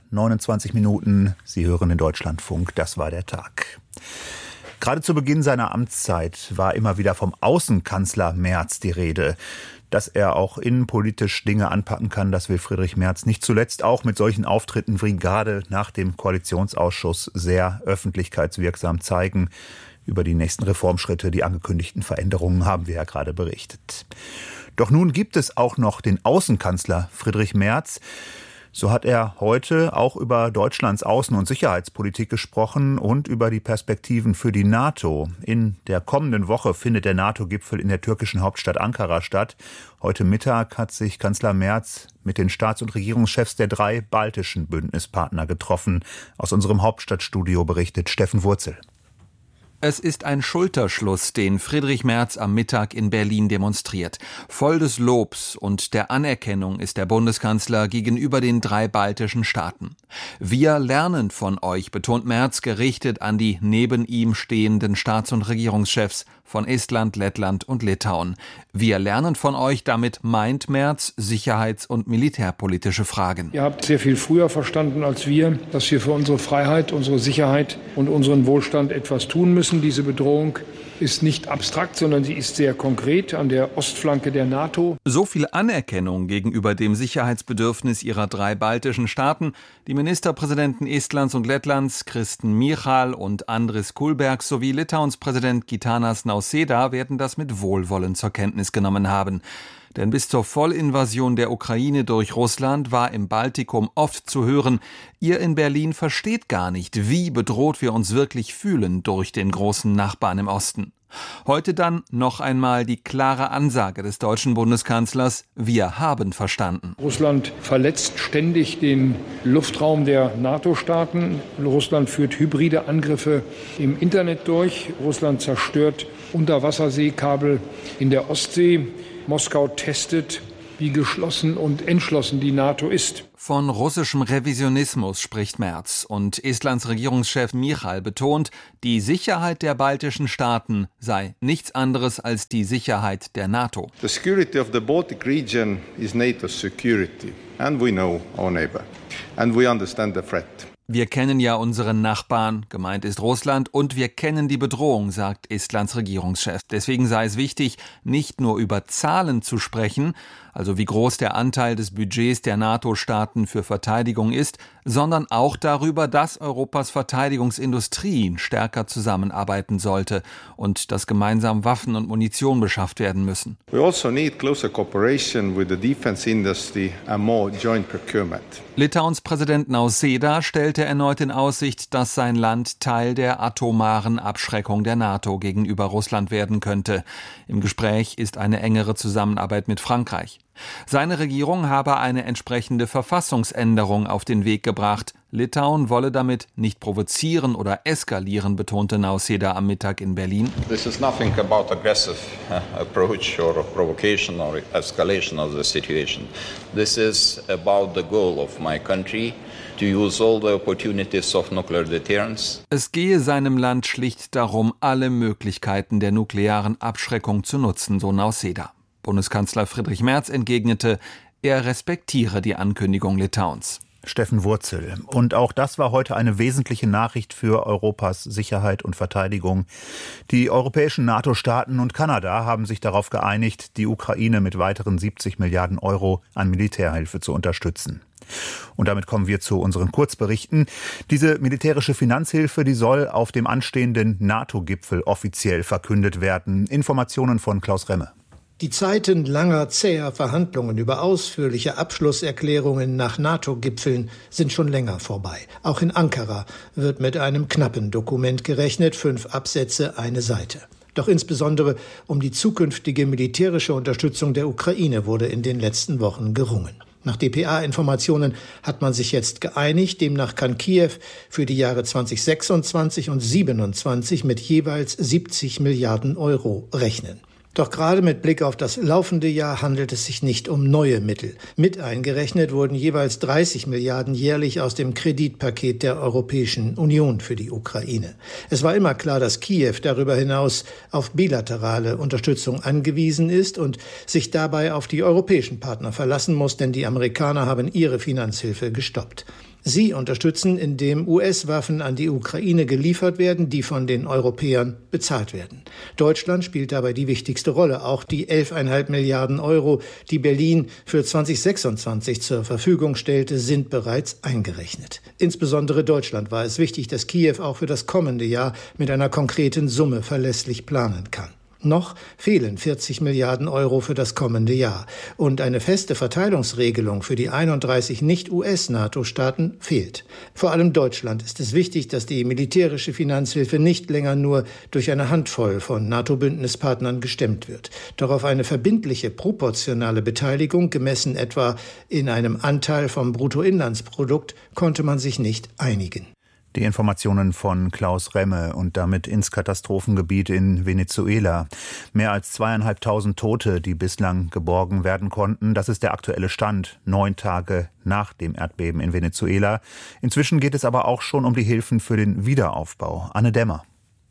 Uhr. Sie hören den Deutschlandfunk. Das war der Tag. Gerade zu Beginn seiner Amtszeit war immer wieder vom Außenkanzler Merz die Rede. Dass er auch innenpolitisch Dinge anpacken kann, das will Friedrich Merz nicht zuletzt auch mit solchen Auftritten wie gerade nach dem Koalitionsausschuss sehr öffentlichkeitswirksam zeigen. Über die nächsten Reformschritte, die angekündigten Veränderungen haben wir ja gerade berichtet. Doch nun gibt es auch noch den Außenkanzler Friedrich Merz. So hat er heute auch über Deutschlands Außen- und Sicherheitspolitik gesprochen und über die Perspektiven für die NATO. In der kommenden Woche findet der NATO-Gipfel in der türkischen Hauptstadt Ankara statt. Heute Mittag hat sich Kanzler Merz mit den Staats- und Regierungschefs der 3 baltischen Bündnispartner getroffen. Aus unserem Hauptstadtstudio berichtet Steffen Wurzel. Es ist ein Schulterschluss, den Friedrich Merz am Mittag in Berlin demonstriert. Voll des Lobs und der Anerkennung ist der Bundeskanzler gegenüber den 3 baltischen Staaten. Wir lernen von euch, betont Merz, gerichtet an die neben ihm stehenden Staats- und Regierungschefs von Estland, Lettland und Litauen. Wir lernen von euch, damit meint Merz sicherheits- und militärpolitische Fragen. Ihr habt sehr viel früher verstanden als wir, dass wir für unsere Freiheit, unsere Sicherheit und unseren Wohlstand etwas tun müssen. Diese Bedrohung ist nicht abstrakt, sondern sie ist sehr konkret an der Ostflanke der NATO. So viel Anerkennung gegenüber dem Sicherheitsbedürfnis ihrer 3 baltischen Staaten. Die Ministerpräsidenten Estlands und Lettlands, Kristen Michal und Andris Kulbergs sowie Litauens Präsident Gitanas Nausėda werden das mit Wohlwollen zur Kenntnis genommen haben. Denn bis zur Vollinvasion der Ukraine durch Russland war im Baltikum oft zu hören, ihr in Berlin versteht gar nicht, wie bedroht wir uns wirklich fühlen durch den großen Nachbarn im Osten. Heute dann noch einmal die klare Ansage des deutschen Bundeskanzlers: Wir haben verstanden. Russland verletzt ständig den Luftraum der NATO-Staaten. Russland führt hybride Angriffe im Internet durch. Russland zerstört Unterwasserseekabel in der Ostsee. Moskau testet, wie geschlossen und entschlossen die NATO ist. Von russischem Revisionismus spricht Merz und Estlands Regierungschef Michal betont, die Sicherheit der baltischen Staaten sei nichts anderes als die Sicherheit der NATO. The security of the Baltic region is NATO's security, and we know our neighbor, and we understand the threat. Wir kennen ja unseren Nachbarn, gemeint ist Russland, und wir kennen die Bedrohung, sagt Estlands Regierungschef. Deswegen sei es wichtig, nicht nur über Zahlen zu sprechen, also wie groß der Anteil des Budgets der NATO-Staaten für Verteidigung ist, sondern auch darüber, dass Europas Verteidigungsindustrie stärker zusammenarbeiten sollte und dass gemeinsam Waffen und Munition beschafft werden müssen. We also need closer cooperation with the defense industry and more joint procurement. Litauens Präsident Nausėda stellte erneut in Aussicht, dass sein Land Teil der atomaren Abschreckung der NATO gegenüber Russland werden könnte. Im Gespräch ist eine engere Zusammenarbeit mit Frankreich. Seine Regierung habe eine entsprechende Verfassungsänderung auf den Weg gebracht. Litauen wolle damit nicht provozieren oder eskalieren, betonte Nausėda am Mittag in Berlin. This is nothing about aggressive approach or provocation or escalation of the situation. This is about the goal of my country to use all the opportunities of nuclear deterrence. Es gehe seinem Land schlicht darum, alle Möglichkeiten der nuklearen Abschreckung zu nutzen, so Nausėda. Bundeskanzler Friedrich Merz entgegnete, er respektiere die Ankündigung Litauens. Steffen Wurzel. Und auch das war heute eine wesentliche Nachricht für Europas Sicherheit und Verteidigung. Die europäischen NATO-Staaten und Kanada haben sich darauf geeinigt, die Ukraine mit weiteren 70 Milliarden Euro an Militärhilfe zu unterstützen. Und damit kommen wir zu unseren Kurzberichten. Diese militärische Finanzhilfe, die soll auf dem anstehenden NATO-Gipfel offiziell verkündet werden. Informationen von Klaus Remme. Die Zeiten langer, zäher Verhandlungen über ausführliche Abschlusserklärungen nach NATO-Gipfeln sind schon länger vorbei. Auch in Ankara wird mit einem knappen Dokument gerechnet, 5 Absätze, eine Seite. Doch insbesondere um die zukünftige militärische Unterstützung der Ukraine wurde in den letzten Wochen gerungen. Nach dpa-Informationen hat man sich jetzt geeinigt, demnach kann Kiew für die Jahre 2026 und 2027 mit jeweils 70 Milliarden Euro rechnen. Doch gerade mit Blick auf das laufende Jahr handelt es sich nicht um neue Mittel. Mit eingerechnet wurden jeweils 30 Milliarden jährlich aus dem Kreditpaket der Europäischen Union für die Ukraine. Es war immer klar, dass Kiew darüber hinaus auf bilaterale Unterstützung angewiesen ist und sich dabei auf die europäischen Partner verlassen muss, denn die Amerikaner haben ihre Finanzhilfe gestoppt. Sie unterstützen, indem US-Waffen an die Ukraine geliefert werden, die von den Europäern bezahlt werden. Deutschland spielt dabei die wichtigste Rolle. Auch die 11,5 Milliarden Euro, die Berlin für 2026 zur Verfügung stellte, sind bereits eingerechnet. Insbesondere Deutschland war es wichtig, dass Kiew auch für das kommende Jahr mit einer konkreten Summe verlässlich planen kann. Noch fehlen 40 Milliarden Euro für das kommende Jahr. Und eine feste Verteilungsregelung für die 31 Nicht-US-NATO-Staaten fehlt. Vor allem Deutschland ist es wichtig, dass die militärische Finanzhilfe nicht länger nur durch eine Handvoll von NATO-Bündnispartnern gestemmt wird. Doch auf eine verbindliche, proportionale Beteiligung, gemessen etwa in einem Anteil vom Bruttoinlandsprodukt, konnte man sich nicht einigen. Die Informationen von Klaus Remme und damit ins Katastrophengebiet in Venezuela. Mehr als 2.500 Tote, die bislang geborgen werden konnten. Das ist der aktuelle Stand, 9 Tage nach dem Erdbeben in Venezuela. Inzwischen geht es aber auch schon um die Hilfen für den Wiederaufbau. Anne Dämmer.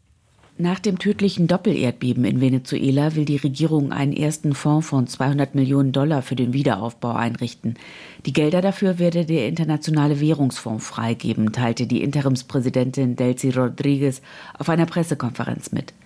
Nach dem tödlichen Doppelerdbeben in Venezuela will die Regierung einen ersten Fonds von $200 Millionen für den Wiederaufbau einrichten. Die Gelder dafür werde der Internationale Währungsfonds freigeben, teilte die Interimspräsidentin Delcy Rodriguez auf einer Pressekonferenz mit.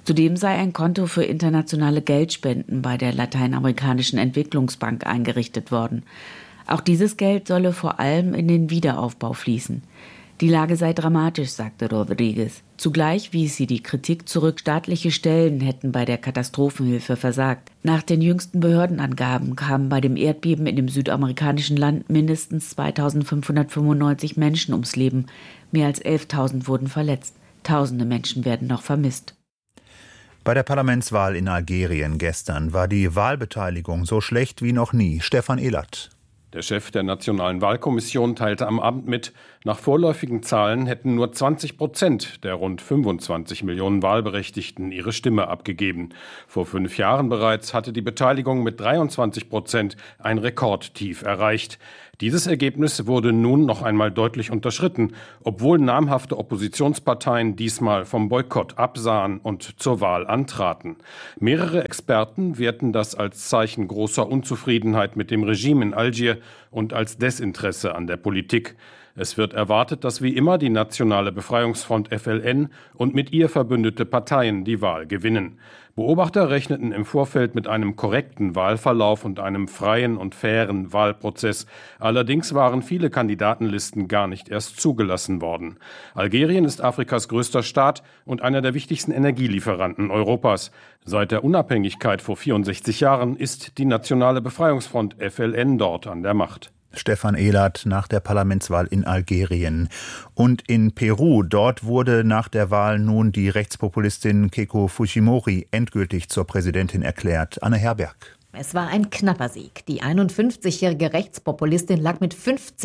Zudem sei ein Konto für internationale Geldspenden bei der Lateinamerikanischen Entwicklungsbank eingerichtet worden. Auch dieses Geld solle vor allem in den Wiederaufbau fließen. Die Lage sei dramatisch, sagte Rodriguez. Zugleich wies sie die Kritik zurück, staatliche Stellen hätten bei der Katastrophenhilfe versagt. Nach den jüngsten Behördenangaben kamen bei dem Erdbeben in dem südamerikanischen Land mindestens 2.595 Menschen ums Leben. Mehr als 11.000 wurden verletzt. Tausende Menschen werden noch vermisst. Bei der Parlamentswahl in Algerien gestern war die Wahlbeteiligung so schlecht wie noch nie. Stefan Ehlert. Der Chef der Nationalen Wahlkommission teilte am Abend mit, nach vorläufigen Zahlen hätten nur 20% der rund 25 Millionen Wahlberechtigten ihre Stimme abgegeben. Vor 5 Jahren bereits hatte die Beteiligung mit 23% ein Rekordtief erreicht. Dieses Ergebnis wurde nun noch einmal deutlich unterschritten, obwohl namhafte Oppositionsparteien diesmal vom Boykott absahen und zur Wahl antraten. Mehrere Experten werten das als Zeichen großer Unzufriedenheit mit dem Regime in Algier und als Desinteresse an der Politik. Es wird erwartet, dass wie immer die Nationale Befreiungsfront FLN und mit ihr verbündete Parteien die Wahl gewinnen. Beobachter rechneten im Vorfeld mit einem korrekten Wahlverlauf und einem freien und fairen Wahlprozess. Allerdings waren viele Kandidatenlisten gar nicht erst zugelassen worden. Algerien ist Afrikas größter Staat und einer der wichtigsten Energielieferanten Europas. Seit der Unabhängigkeit vor 64 Jahren ist die Nationale Befreiungsfront FLN dort an der Macht. Stefan Ehlert nach der Parlamentswahl in Algerien. Und in Peru, dort wurde nach der Wahl nun die Rechtspopulistin Keiko Fujimori endgültig zur Präsidentin erklärt. Anne Herberg. Es war ein knapper Sieg. Die 51-jährige Rechtspopulistin lag mit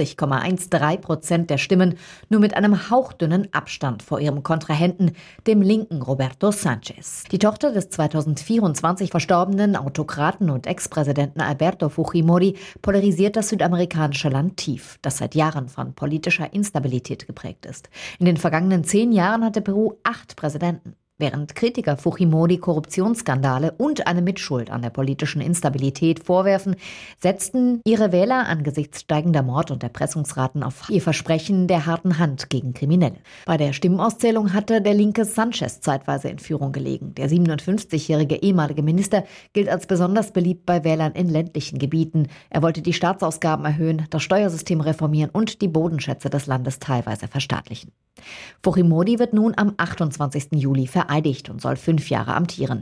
50,13% der Stimmen nur mit einem hauchdünnen Abstand vor ihrem Kontrahenten, dem linken Roberto Sánchez. Die Tochter des 2024 verstorbenen Autokraten und Ex-Präsidenten Alberto Fujimori polarisiert das südamerikanische Land tief, das seit Jahren von politischer Instabilität geprägt ist. In den vergangenen 10 Jahren hatte Peru 8 Präsidenten. Während Kritiker Fujimori Korruptionsskandale und eine Mitschuld an der politischen Instabilität vorwerfen, setzten ihre Wähler angesichts steigender Mord- und Erpressungsraten auf ihr Versprechen der harten Hand gegen Kriminelle. Bei der Stimmenauszählung hatte der linke Sánchez zeitweise in Führung gelegen. Der 57-jährige ehemalige Minister gilt als besonders beliebt bei Wählern in ländlichen Gebieten. Er wollte die Staatsausgaben erhöhen, das Steuersystem reformieren und die Bodenschätze des Landes teilweise verstaatlichen. Fujimori wird nun am 28. Juli vereidigt und soll 5 Jahre amtieren.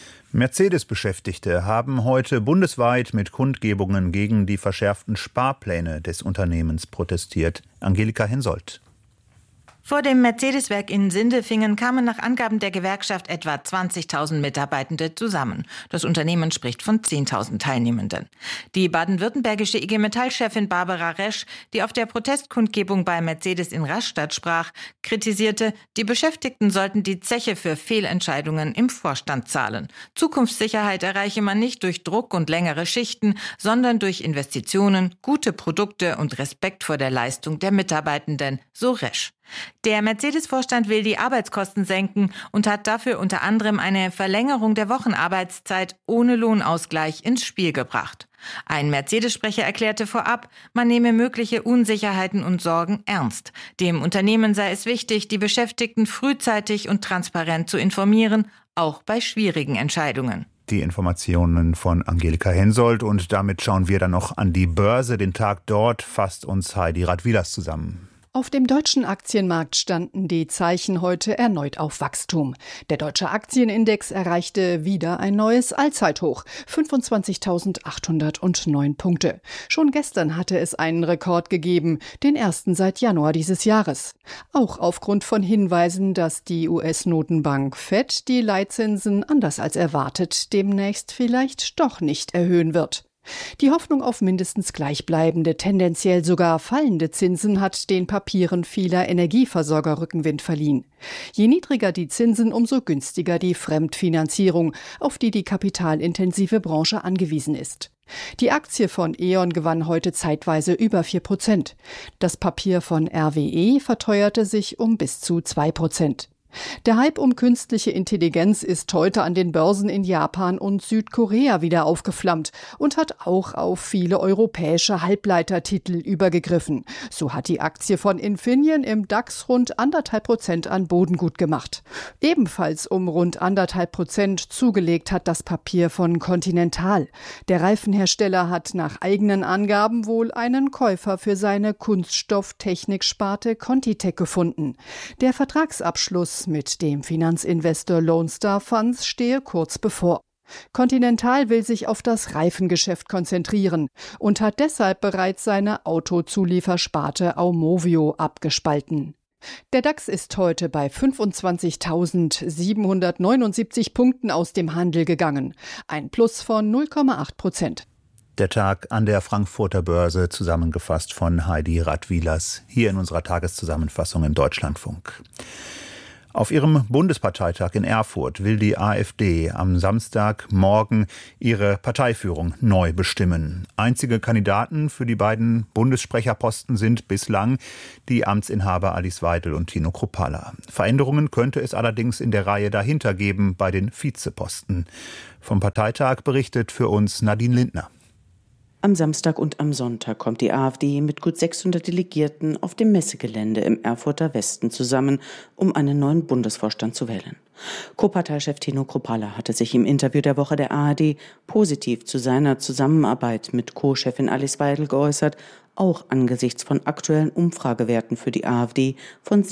Mercedes-Beschäftigte haben heute bundesweit mit Kundgebungen gegen die verschärften Sparpläne des Unternehmens protestiert. Angelika Hensoldt. Vor dem Mercedes-Werk in Sindelfingen kamen nach Angaben der Gewerkschaft etwa 20.000 Mitarbeitende zusammen. Das Unternehmen spricht von 10.000 Teilnehmenden. Die baden-württembergische IG Metall-Chefin Barbara Resch, die auf der Protestkundgebung bei Mercedes in Rastatt sprach, kritisierte, die Beschäftigten sollten die Zeche für Fehlentscheidungen im Vorstand zahlen. Zukunftssicherheit erreiche man nicht durch Druck und längere Schichten, sondern durch Investitionen, gute Produkte und Respekt vor der Leistung der Mitarbeitenden, so Resch. Der Mercedes-Vorstand will die Arbeitskosten senken und hat dafür unter anderem eine Verlängerung der Wochenarbeitszeit ohne Lohnausgleich ins Spiel gebracht. Ein Mercedes-Sprecher erklärte vorab, man nehme mögliche Unsicherheiten und Sorgen ernst. Dem Unternehmen sei es wichtig, die Beschäftigten frühzeitig und transparent zu informieren, auch bei schwierigen Entscheidungen. Die Informationen von Angelika Hensoldt, und damit schauen wir dann noch an die Börse. Den Tag dort fasst uns Heidi Radwilas zusammen. Auf dem deutschen Aktienmarkt standen die Zeichen heute erneut auf Wachstum. Der deutsche Aktienindex erreichte wieder ein neues Allzeithoch, 25.809 Punkte. Schon gestern hatte es einen Rekord gegeben, den ersten seit Januar dieses Jahres. Auch aufgrund von Hinweisen, dass die US-Notenbank Fed die Leitzinsen anders als erwartet demnächst vielleicht doch nicht erhöhen wird. Die Hoffnung auf mindestens gleichbleibende, tendenziell sogar fallende Zinsen hat den Papieren vieler Energieversorger Rückenwind verliehen. Je niedriger die Zinsen, umso günstiger die Fremdfinanzierung, auf die die kapitalintensive Branche angewiesen ist. Die Aktie von E.ON gewann heute zeitweise über 4%. Das Papier von RWE verteuerte sich um bis zu 2%. Der Hype um künstliche Intelligenz ist heute an den Börsen in Japan und Südkorea wieder aufgeflammt und hat auch auf viele europäische Halbleitertitel übergegriffen. So hat die Aktie von Infineon im DAX rund 1,5% an Boden gut gemacht. Ebenfalls um rund 1,5% zugelegt hat das Papier von Continental. Der Reifenhersteller hat nach eigenen Angaben wohl einen Käufer für seine Kunststofftechniksparte Contitech gefunden. Der Vertragsabschluss mit dem Finanzinvestor Lone Star Funds stehe kurz bevor. Continental will sich auf das Reifengeschäft konzentrieren und hat deshalb bereits seine Autozuliefersparte Aumovio abgespalten. Der DAX ist heute bei 25.779 Punkten aus dem Handel gegangen, ein Plus von 0,8%. Der Tag an der Frankfurter Börse, zusammengefasst von Heidi Radwilas, hier in unserer Tageszusammenfassung im Deutschlandfunk. Auf ihrem Bundesparteitag in Erfurt will die AfD am Samstagmorgen ihre Parteiführung neu bestimmen. Einzige Kandidaten für die beiden Bundessprecherposten sind bislang die Amtsinhaber Alice Weidel und Tino Kruppalla. Veränderungen könnte es allerdings in der Reihe dahinter geben bei den Vizeposten. Vom Parteitag berichtet für uns Nadine Lindner. Am Samstag und am Sonntag kommt die AfD mit gut 600 Delegierten auf dem Messegelände im Erfurter Westen zusammen, um einen neuen Bundesvorstand zu wählen. Co-Parteichef Tino Kruppalla hatte sich im Interview der Woche der ARD positiv zu seiner Zusammenarbeit mit Co-Chefin Alice Weidel geäußert, auch angesichts von aktuellen Umfragewerten für die AfD von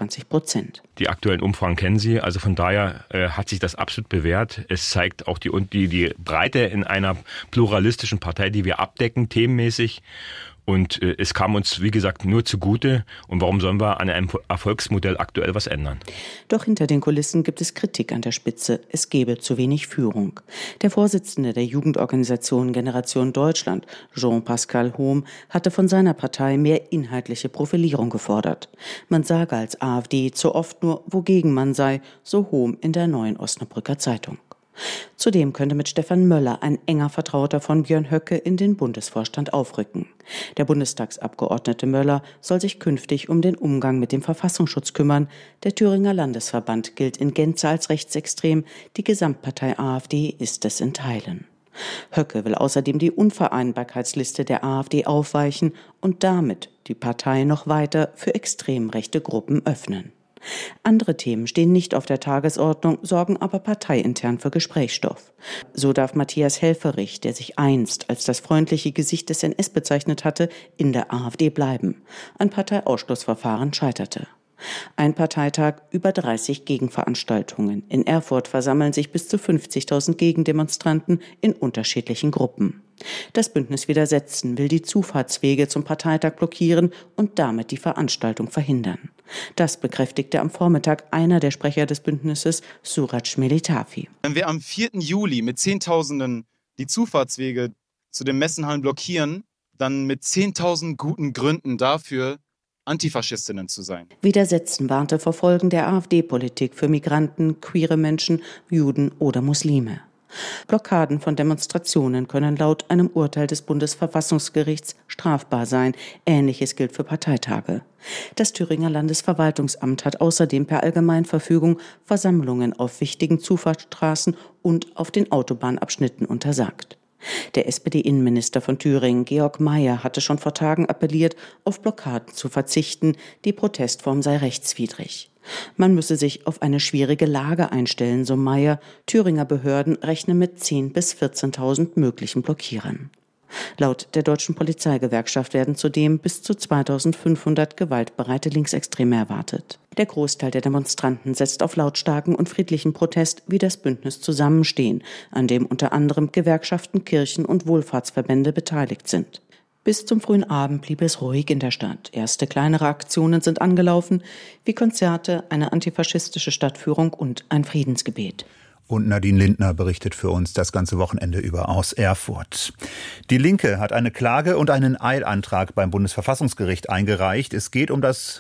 27%. Die aktuellen Umfragen kennen Sie, also von daher hat sich das absolut bewährt. Es zeigt auch die Breite in einer pluralistischen Partei, die wir abdecken, themenmäßig. Und es kam uns, wie gesagt, nur zugute. Und warum sollen wir an einem Erfolgsmodell aktuell was ändern? Doch hinter den Kulissen gibt es Kritik an der Spitze. Es gebe zu wenig Führung. Der Vorsitzende der Jugendorganisation Generation Deutschland, Jean-Pascal Hohm, hatte von seiner Partei mehr inhaltliche Profilierung gefordert. Man sage als AfD zu oft nur, wogegen man sei, so Hohm in der Neuen Osnabrücker Zeitung. Zudem könnte mit Stefan Möller ein enger Vertrauter von Björn Höcke in den Bundesvorstand aufrücken. Der Bundestagsabgeordnete Möller soll sich künftig um den Umgang mit dem Verfassungsschutz kümmern. Der Thüringer Landesverband gilt in Gänze als rechtsextrem, die Gesamtpartei AfD ist es in Teilen. Höcke will außerdem die Unvereinbarkeitsliste der AfD aufweichen und damit die Partei noch weiter für extrem rechte Gruppen öffnen. Andere Themen stehen nicht auf der Tagesordnung, sorgen aber parteiintern für Gesprächsstoff. So darf Matthias Helfferich, der sich einst als das freundliche Gesicht des NS bezeichnet hatte, in der AfD bleiben. Ein Parteiausschlussverfahren scheiterte. Ein Parteitag, über 30 Gegenveranstaltungen. In Erfurt versammeln sich bis zu 50.000 Gegendemonstranten in unterschiedlichen Gruppen. Das Bündnis Widersetzen will die Zufahrtswege zum Parteitag blockieren und damit die Veranstaltung verhindern. Das bekräftigte am Vormittag einer der Sprecher des Bündnisses, Suraj Melitafi. Wenn wir am 4. Juli mit Zehntausenden die Zufahrtswege zu den Messenhallen blockieren, dann mit 10.000 guten Gründen dafür, Antifaschistinnen zu sein. Widersetzen warnte vor Folgen der AfD-Politik für Migranten, queere Menschen, Juden oder Muslime. Blockaden von Demonstrationen können laut einem Urteil des Bundesverfassungsgerichts strafbar sein. Ähnliches gilt für Parteitage. Das Thüringer Landesverwaltungsamt hat außerdem per Allgemeinverfügung Versammlungen auf wichtigen Zufahrtsstraßen und auf den Autobahnabschnitten untersagt. Der SPD-Innenminister von Thüringen, Georg Mayer, hatte schon vor Tagen appelliert, auf Blockaden zu verzichten. Die Protestform sei rechtswidrig. Man müsse sich auf eine schwierige Lage einstellen, so Mayer. Thüringer Behörden rechnen mit 10.000 bis 14.000 möglichen Blockierern. Laut der Deutschen Polizeigewerkschaft werden zudem bis zu 2.500 gewaltbereite Linksextreme erwartet. Der Großteil der Demonstranten setzt auf lautstarken und friedlichen Protest, wie das Bündnis Zusammenstehen, an dem unter anderem Gewerkschaften, Kirchen und Wohlfahrtsverbände beteiligt sind. Bis zum frühen Abend blieb es ruhig in der Stadt. Erste kleinere Aktionen sind angelaufen, wie Konzerte, eine antifaschistische Stadtführung und ein Friedensgebet. Und Nadine Lindner berichtet für uns das ganze Wochenende über aus Erfurt. Die Linke hat eine Klage und einen Eilantrag beim Bundesverfassungsgericht eingereicht. Es geht um das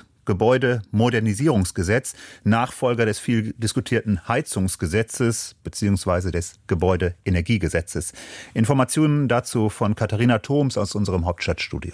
Gebäudemodernisierungsgesetz, Nachfolger des viel diskutierten Heizungsgesetzes bzw. des Gebäudeenergiegesetzes. Informationen dazu von Katharina Thoms aus unserem Hauptstadtstudio.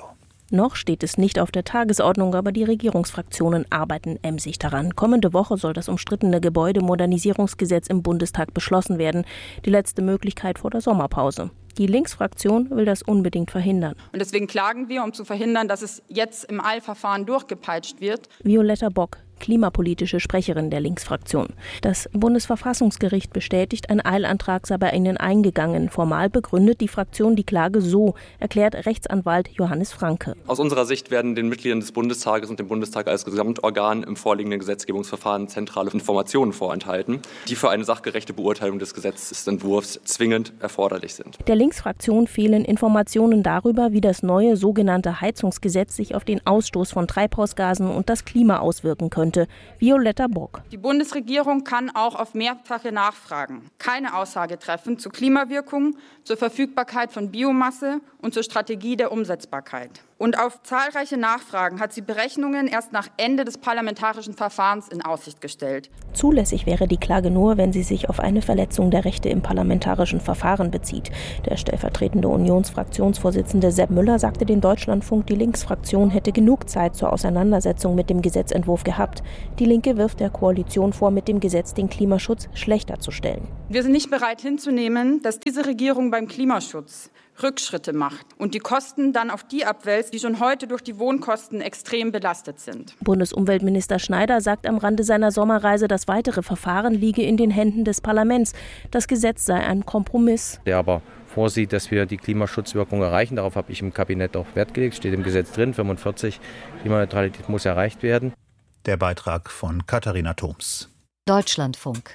Noch steht es nicht auf der Tagesordnung, aber die Regierungsfraktionen arbeiten emsig daran. Kommende Woche soll das umstrittene Gebäudemodernisierungsgesetz im Bundestag beschlossen werden. Die letzte Möglichkeit vor der Sommerpause. Die Linksfraktion will das unbedingt verhindern. Und deswegen klagen wir, um zu verhindern, dass es jetzt im Eilverfahren durchgepeitscht wird. Violetta Bock, klimapolitische Sprecherin der Linksfraktion. Das Bundesverfassungsgericht bestätigt, ein Eilantrag sei bei ihnen eingegangen. Formal begründet die Fraktion die Klage so, erklärt Rechtsanwalt Johannes Franke. Aus unserer Sicht werden den Mitgliedern des Bundestages und dem Bundestag als Gesamtorgan im vorliegenden Gesetzgebungsverfahren zentrale Informationen vorenthalten, die für eine sachgerechte Beurteilung des Gesetzesentwurfs zwingend erforderlich sind. Der Linksfraktion fehlen Informationen darüber, wie das neue sogenannte Heizungsgesetz sich auf den Ausstoß von Treibhausgasen und das Klima auswirken könnte. Violetta Bock. Die Bundesregierung kann auch auf mehrfache Nachfragen keine Aussage treffen zur Klimawirkung, zur Verfügbarkeit von Biomasse und zur Strategie der Umsetzbarkeit. Und auf zahlreiche Nachfragen hat sie Berechnungen erst nach Ende des parlamentarischen Verfahrens in Aussicht gestellt. Zulässig wäre die Klage nur, wenn sie sich auf eine Verletzung der Rechte im parlamentarischen Verfahren bezieht. Der stellvertretende Unionsfraktionsvorsitzende Sepp Müller sagte dem Deutschlandfunk, die Linksfraktion hätte genug Zeit zur Auseinandersetzung mit dem Gesetzentwurf gehabt. Die Linke wirft der Koalition vor, mit dem Gesetz den Klimaschutz schlechter zu stellen. Wir sind nicht bereit hinzunehmen, dass diese Regierung beim Klimaschutz Rückschritte macht und die Kosten dann auf die abwälzt, die schon heute durch die Wohnkosten extrem belastet sind. Bundesumweltminister Schneider sagt am Rande seiner Sommerreise, das weitere Verfahren liege in den Händen des Parlaments. Das Gesetz sei ein Kompromiss. Der aber vorsieht, dass wir die Klimaschutzwirkung erreichen. Darauf habe ich im Kabinett auch Wert gelegt. Steht im Gesetz drin, 45. Klimaneutralität muss erreicht werden. Der Beitrag von Katharina Thoms. Deutschlandfunk.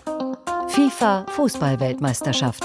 FIFA-Fußball-Weltmeisterschaft.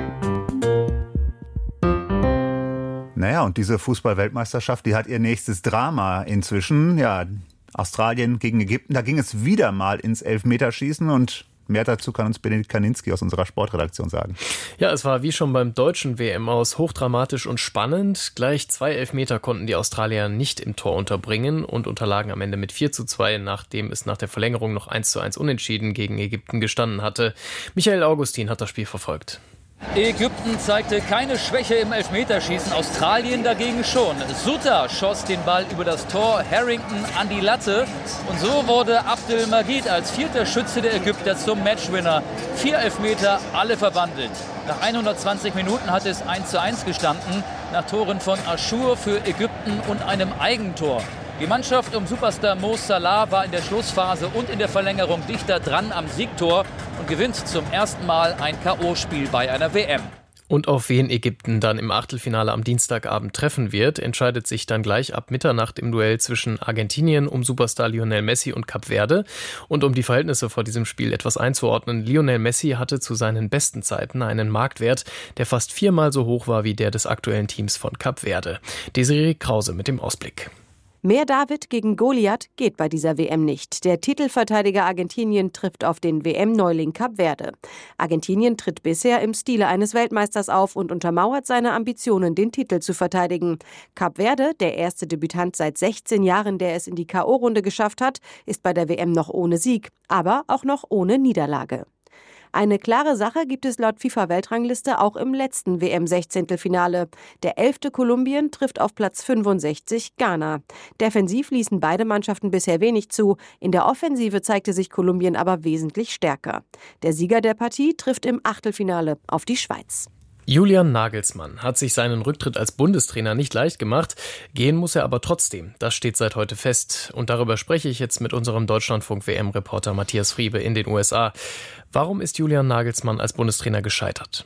Naja, und diese Fußball-Weltmeisterschaft, die hat ihr nächstes Drama inzwischen. Ja, Australien gegen Ägypten, da ging es wieder mal ins Elfmeterschießen und mehr dazu kann uns Benedikt Kaninski aus unserer Sportredaktion sagen. Ja, es war wie schon beim deutschen WM-Aus hochdramatisch und spannend. Gleich 2 Elfmeter konnten die Australier nicht im Tor unterbringen und unterlagen am Ende mit 4:2, nachdem es nach der Verlängerung noch 1:1 unentschieden gegen Ägypten gestanden hatte. Michael Augustin hat das Spiel verfolgt. Ägypten zeigte keine Schwäche im Elfmeterschießen, Australien dagegen schon. Sutter schoss den Ball über das Tor, Harrington an die Latte und so wurde Abdelmajid als 4. Schütze der Ägypter zum Matchwinner. 4 Elfmeter, alle verwandelt. Nach 120 Minuten hat es 1:1 gestanden, nach Toren von Aschur für Ägypten und einem Eigentor. Die Mannschaft um Superstar Mo Salah war in der Schlussphase und in der Verlängerung dichter dran am Siegtor und gewinnt zum ersten Mal ein K.O.-Spiel bei einer WM. Und auf wen Ägypten dann im Achtelfinale am Dienstagabend treffen wird, entscheidet sich dann gleich ab Mitternacht im Duell zwischen Argentinien um Superstar Lionel Messi und Kap Verde. Und um die Verhältnisse vor diesem Spiel etwas einzuordnen, Lionel Messi hatte zu seinen besten Zeiten einen Marktwert, der fast 4-mal so hoch war wie der des aktuellen Teams von Kap Verde. Desiree Krause mit dem Ausblick. Mehr David gegen Goliath geht bei dieser WM nicht. Der Titelverteidiger Argentinien trifft auf den WM-Neuling Kap Verde. Argentinien tritt bisher im Stile eines Weltmeisters auf und untermauert seine Ambitionen, den Titel zu verteidigen. Kap Verde, der erste Debütant seit 16 Jahren, der es in die K.O.-Runde geschafft hat, ist bei der WM noch ohne Sieg, aber auch noch ohne Niederlage. Eine klare Sache gibt es laut FIFA-Weltrangliste auch im letzten WM-16-Finale. Der 11. Kolumbien trifft auf Platz 65 Ghana. Defensiv ließen beide Mannschaften bisher wenig zu. In der Offensive zeigte sich Kolumbien aber wesentlich stärker. Der Sieger der Partie trifft im Achtelfinale auf die Schweiz. Julian Nagelsmann hat sich seinen Rücktritt als Bundestrainer nicht leicht gemacht. Gehen muss er aber trotzdem. Das steht seit heute fest. Und darüber spreche ich jetzt mit unserem Deutschlandfunk-WM-Reporter Matthias Friebe in den USA. Warum ist Julian Nagelsmann als Bundestrainer gescheitert?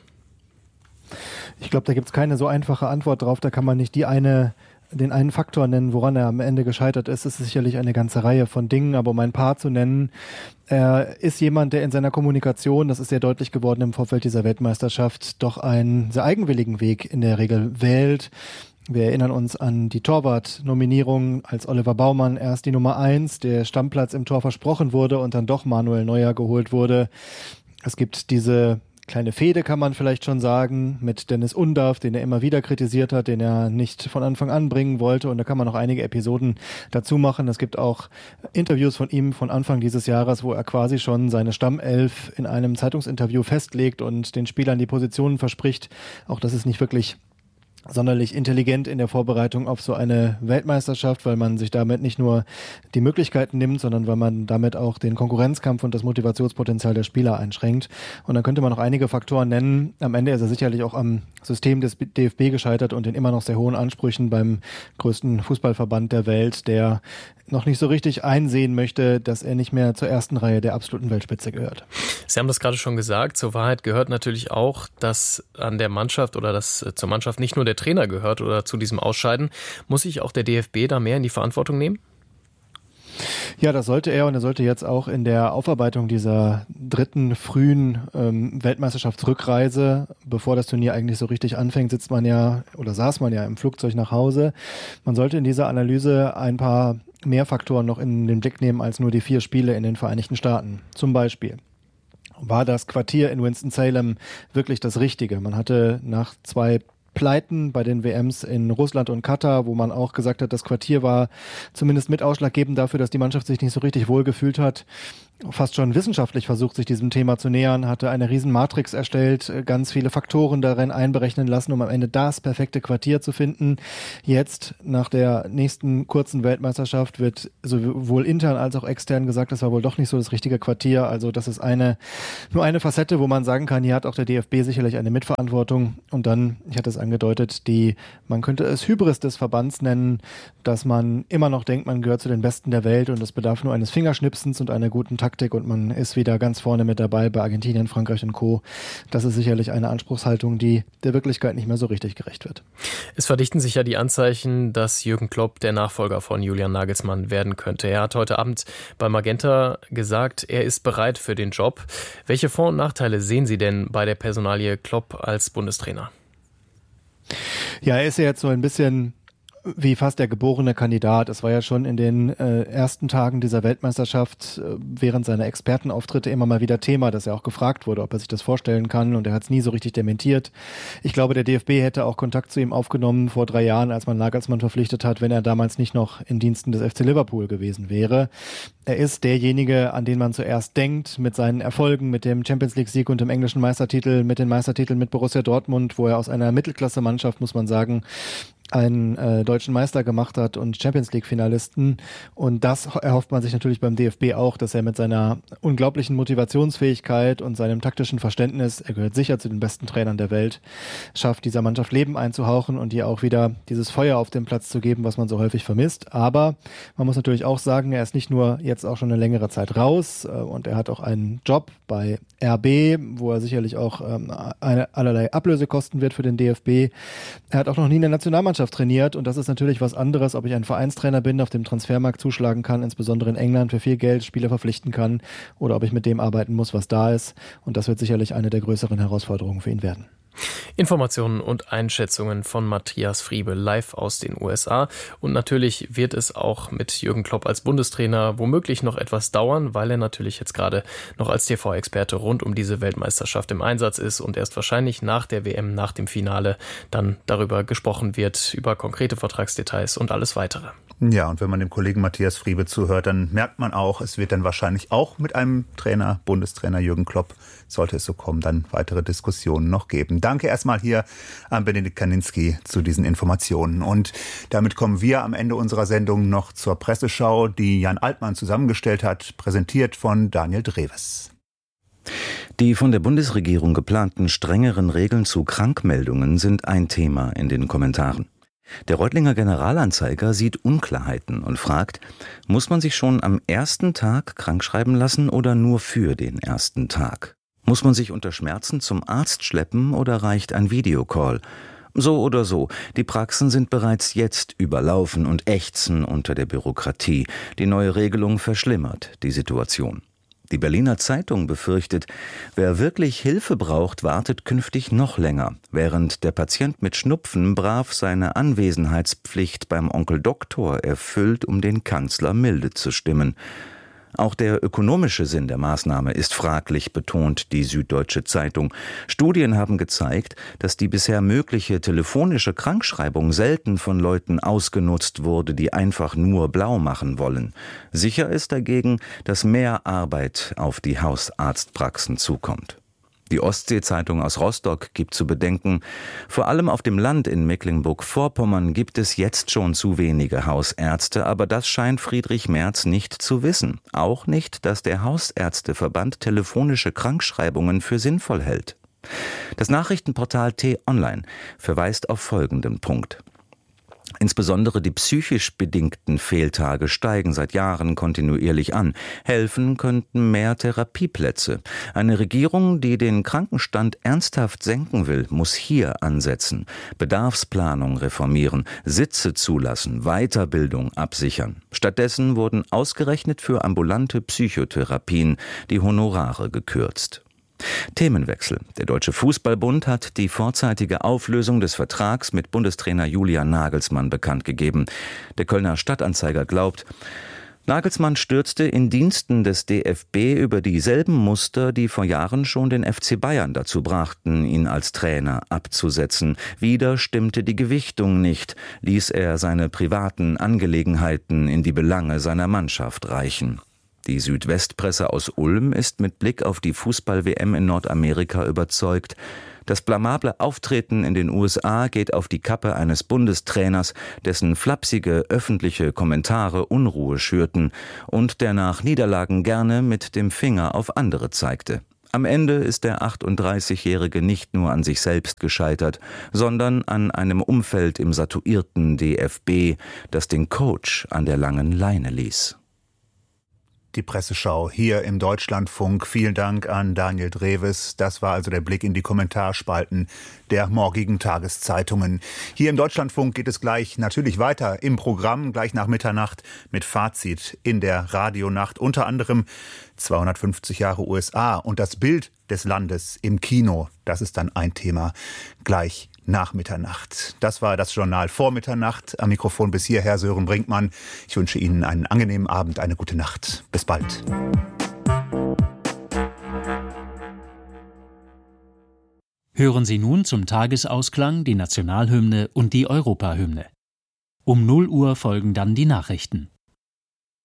Ich glaube, da gibt es keine so einfache Antwort drauf. Da kann man nicht den einen Faktor nennen, woran er am Ende gescheitert ist. Es ist sicherlich eine ganze Reihe von Dingen, aber um ein paar zu nennen, er ist jemand, der in seiner Kommunikation, das ist sehr deutlich geworden im Vorfeld dieser Weltmeisterschaft, doch einen sehr eigenwilligen Weg in der Regel wählt. Wir erinnern uns an die Torwart-Nominierung, als Oliver Baumann erst die Nummer 1, der Stammplatz im Tor versprochen wurde und dann doch Manuel Neuer geholt wurde. Es gibt diese kleine Fehde, kann man vielleicht schon sagen, mit Dennis Undaff, den er immer wieder kritisiert hat, den er nicht von Anfang an bringen wollte. Und da kann man noch einige Episoden dazu machen. Es gibt auch Interviews von ihm von Anfang dieses Jahres, wo er quasi schon seine Stammelf in einem Zeitungsinterview festlegt und den Spielern die Positionen verspricht. Auch das ist nicht wirklich sonderlich intelligent in der Vorbereitung auf so eine Weltmeisterschaft, weil man sich damit nicht nur die Möglichkeiten nimmt, sondern weil man damit auch den Konkurrenzkampf und das Motivationspotenzial der Spieler einschränkt. Und dann könnte man noch einige Faktoren nennen. Am Ende ist er sicherlich auch am System des DFB gescheitert und den immer noch sehr hohen Ansprüchen beim größten Fußballverband der Welt, der noch nicht so richtig einsehen möchte, dass er nicht mehr zur ersten Reihe der absoluten Weltspitze gehört. Sie haben das gerade schon gesagt. Zur Wahrheit gehört natürlich auch, dass an der Mannschaft oder dass zur Mannschaft nicht nur der Trainer gehört oder zu diesem Ausscheiden. Muss sich auch der DFB da mehr in die Verantwortung nehmen? Ja, das sollte er, und er sollte jetzt auch in der Aufarbeitung dieser dritten frühen Weltmeisterschaftsrückreise, bevor das Turnier eigentlich so richtig anfängt, saß man ja im Flugzeug nach Hause. Man sollte in dieser Analyse ein paar mehr Faktoren noch in den Blick nehmen als nur die 4 Spiele in den Vereinigten Staaten. Zum Beispiel: War das Quartier in Winston-Salem wirklich das Richtige? Man hatte nach 2 Pleiten bei den WMs in Russland und Katar, wo man auch gesagt hat, das Quartier war zumindest mit ausschlaggebend dafür, dass die Mannschaft sich nicht so richtig wohl gefühlt hat, fast schon wissenschaftlich versucht, sich diesem Thema zu nähern, hatte eine riesen Matrix erstellt, ganz viele Faktoren darin einberechnen lassen, um am Ende das perfekte Quartier zu finden. Jetzt, nach der nächsten kurzen Weltmeisterschaft, wird sowohl intern als auch extern gesagt, das war wohl doch nicht so das richtige Quartier. Also das ist nur eine Facette, wo man sagen kann, hier hat auch der DFB sicherlich eine Mitverantwortung. Und dann, ich hatte es angedeutet, man könnte es Hybris des Verbands nennen, dass man immer noch denkt, man gehört zu den Besten der Welt und es bedarf nur eines Fingerschnipsens und einer guten Taktik und man ist wieder ganz vorne mit dabei bei Argentinien, Frankreich und Co. Das ist sicherlich eine Anspruchshaltung, die der Wirklichkeit nicht mehr so richtig gerecht wird. Es verdichten sich ja die Anzeichen, dass Jürgen Klopp der Nachfolger von Julian Nagelsmann werden könnte. Er hat heute Abend bei Magenta gesagt, er ist bereit für den Job. Welche Vor- und Nachteile sehen Sie denn bei der Personalie Klopp als Bundestrainer? Ja, er ist ja jetzt so ein bisschen wie fast der geborene Kandidat. Es war ja schon in den ersten Tagen dieser Weltmeisterschaft während seiner Expertenauftritte immer mal wieder Thema, dass er auch gefragt wurde, ob er sich das vorstellen kann, und er hat es nie so richtig dementiert. Ich glaube, der DFB hätte auch Kontakt zu ihm aufgenommen vor 3 Jahren, als man Nagelsmann verpflichtet hat, wenn er damals nicht noch in Diensten des FC Liverpool gewesen wäre. Er ist derjenige, an den man zuerst denkt, mit seinen Erfolgen, mit dem Champions-League-Sieg und dem englischen Meistertitel, mit den Meistertiteln mit Borussia Dortmund, wo er aus einer Mittelklasse-Mannschaft, muss man sagen, einen deutschen Meister gemacht hat und Champions-League-Finalisten. Und das erhofft man sich natürlich beim DFB auch, dass er mit seiner unglaublichen Motivationsfähigkeit und seinem taktischen Verständnis, er gehört sicher zu den besten Trainern der Welt, schafft, dieser Mannschaft Leben einzuhauchen und ihr auch wieder dieses Feuer auf den Platz zu geben, was man so häufig vermisst. Aber man muss natürlich auch sagen, er ist nicht nur jetzt auch schon eine längere Zeit raus und er hat auch einen Job bei RB, wo er sicherlich auch allerlei Ablöse kosten wird für den DFB. Er hat auch noch nie eine Nationalmannschaft trainiert, und das ist natürlich was anderes, ob ich ein Vereinstrainer bin, auf dem Transfermarkt zuschlagen kann, insbesondere in England für viel Geld Spieler verpflichten kann, oder ob ich mit dem arbeiten muss, was da ist. Und das wird sicherlich eine der größeren Herausforderungen für ihn werden. Informationen und Einschätzungen von Matthias Friebe live aus den USA. Und natürlich wird es auch mit Jürgen Klopp als Bundestrainer womöglich noch etwas dauern, weil er natürlich jetzt gerade noch als TV-Experte rund um diese Weltmeisterschaft im Einsatz ist und erst wahrscheinlich nach der WM, nach dem Finale, dann darüber gesprochen wird, über konkrete Vertragsdetails und alles weitere. Ja, und wenn man dem Kollegen Matthias Friebe zuhört, dann merkt man auch, es wird dann wahrscheinlich auch mit einem Trainer, Bundestrainer Jürgen Klopp, sollte es so kommen, dann weitere Diskussionen noch geben. Danke erstmal hier an Benedikt Kaninski zu diesen Informationen. Und damit kommen wir am Ende unserer Sendung noch zur Presseschau, die Jan Altmann zusammengestellt hat, präsentiert von Daniel Dreves. Die von der Bundesregierung geplanten strengeren Regeln zu Krankmeldungen sind ein Thema in den Kommentaren. Der Reutlinger Generalanzeiger sieht Unklarheiten und fragt, muss man sich schon am ersten Tag krankschreiben lassen oder nur für den ersten Tag? Muss man sich unter Schmerzen zum Arzt schleppen oder reicht ein Videocall? So oder so, die Praxen sind bereits jetzt überlaufen und ächzen unter der Bürokratie. Die neue Regelung verschlimmert die Situation. Die Berliner Zeitung befürchtet, wer wirklich Hilfe braucht, wartet künftig noch länger, während der Patient mit Schnupfen brav seine Anwesenheitspflicht beim Onkel Doktor erfüllt, um den Kanzler milde zu stimmen. Auch der ökonomische Sinn der Maßnahme ist fraglich, betont die Süddeutsche Zeitung. Studien haben gezeigt, dass die bisher mögliche telefonische Krankschreibung selten von Leuten ausgenutzt wurde, die einfach nur blau machen wollen. Sicher ist dagegen, dass mehr Arbeit auf die Hausarztpraxen zukommt. Die Ostsee-Zeitung aus Rostock gibt zu bedenken, vor allem auf dem Land in Mecklenburg-Vorpommern gibt es jetzt schon zu wenige Hausärzte, aber das scheint Friedrich Merz nicht zu wissen. Auch nicht, dass der Hausärzteverband telefonische Krankschreibungen für sinnvoll hält. Das Nachrichtenportal T-Online verweist auf folgenden Punkt. Insbesondere die psychisch bedingten Fehltage steigen seit Jahren kontinuierlich an. Helfen könnten mehr Therapieplätze. Eine Regierung, die den Krankenstand ernsthaft senken will, muss hier ansetzen. Bedarfsplanung reformieren, Sitze zulassen, Weiterbildung absichern. Stattdessen wurden ausgerechnet für ambulante Psychotherapien die Honorare gekürzt. Themenwechsel. Der Deutsche Fußballbund hat die vorzeitige Auflösung des Vertrags mit Bundestrainer Julian Nagelsmann bekannt gegeben. Der Kölner Stadtanzeiger glaubt, Nagelsmann stürzte in Diensten des DFB über dieselben Muster, die vor Jahren schon den FC Bayern dazu brachten, ihn als Trainer abzusetzen. Wieder stimmte die Gewichtung nicht, ließ er seine privaten Angelegenheiten in die Belange seiner Mannschaft reichen. Die Südwestpresse aus Ulm ist mit Blick auf die Fußball-WM in Nordamerika überzeugt. Das blamable Auftreten in den USA geht auf die Kappe eines Bundestrainers, dessen flapsige öffentliche Kommentare Unruhe schürten und der nach Niederlagen gerne mit dem Finger auf andere zeigte. Am Ende ist der 38-Jährige nicht nur an sich selbst gescheitert, sondern an einem Umfeld im satuierten DFB, das den Coach an der langen Leine ließ. Die Presseschau hier im Deutschlandfunk. Vielen Dank an Daniel Dreves. Das war also der Blick in die Kommentarspalten der morgigen Tageszeitungen. Hier im Deutschlandfunk geht es gleich natürlich weiter im Programm, gleich nach Mitternacht mit Fazit in der Radionacht. Unter anderem 250 Jahre USA und das Bild des Landes im Kino. Das ist dann ein Thema gleich nach Mitternacht. Das war das Journal vor Mitternacht. Am Mikrofon bis hierher Sören Brinkmann. Ich wünsche Ihnen einen angenehmen Abend, eine gute Nacht. Bis bald. Hören Sie nun zum Tagesausklang die Nationalhymne und die Europahymne. Um 0 Uhr folgen dann die Nachrichten.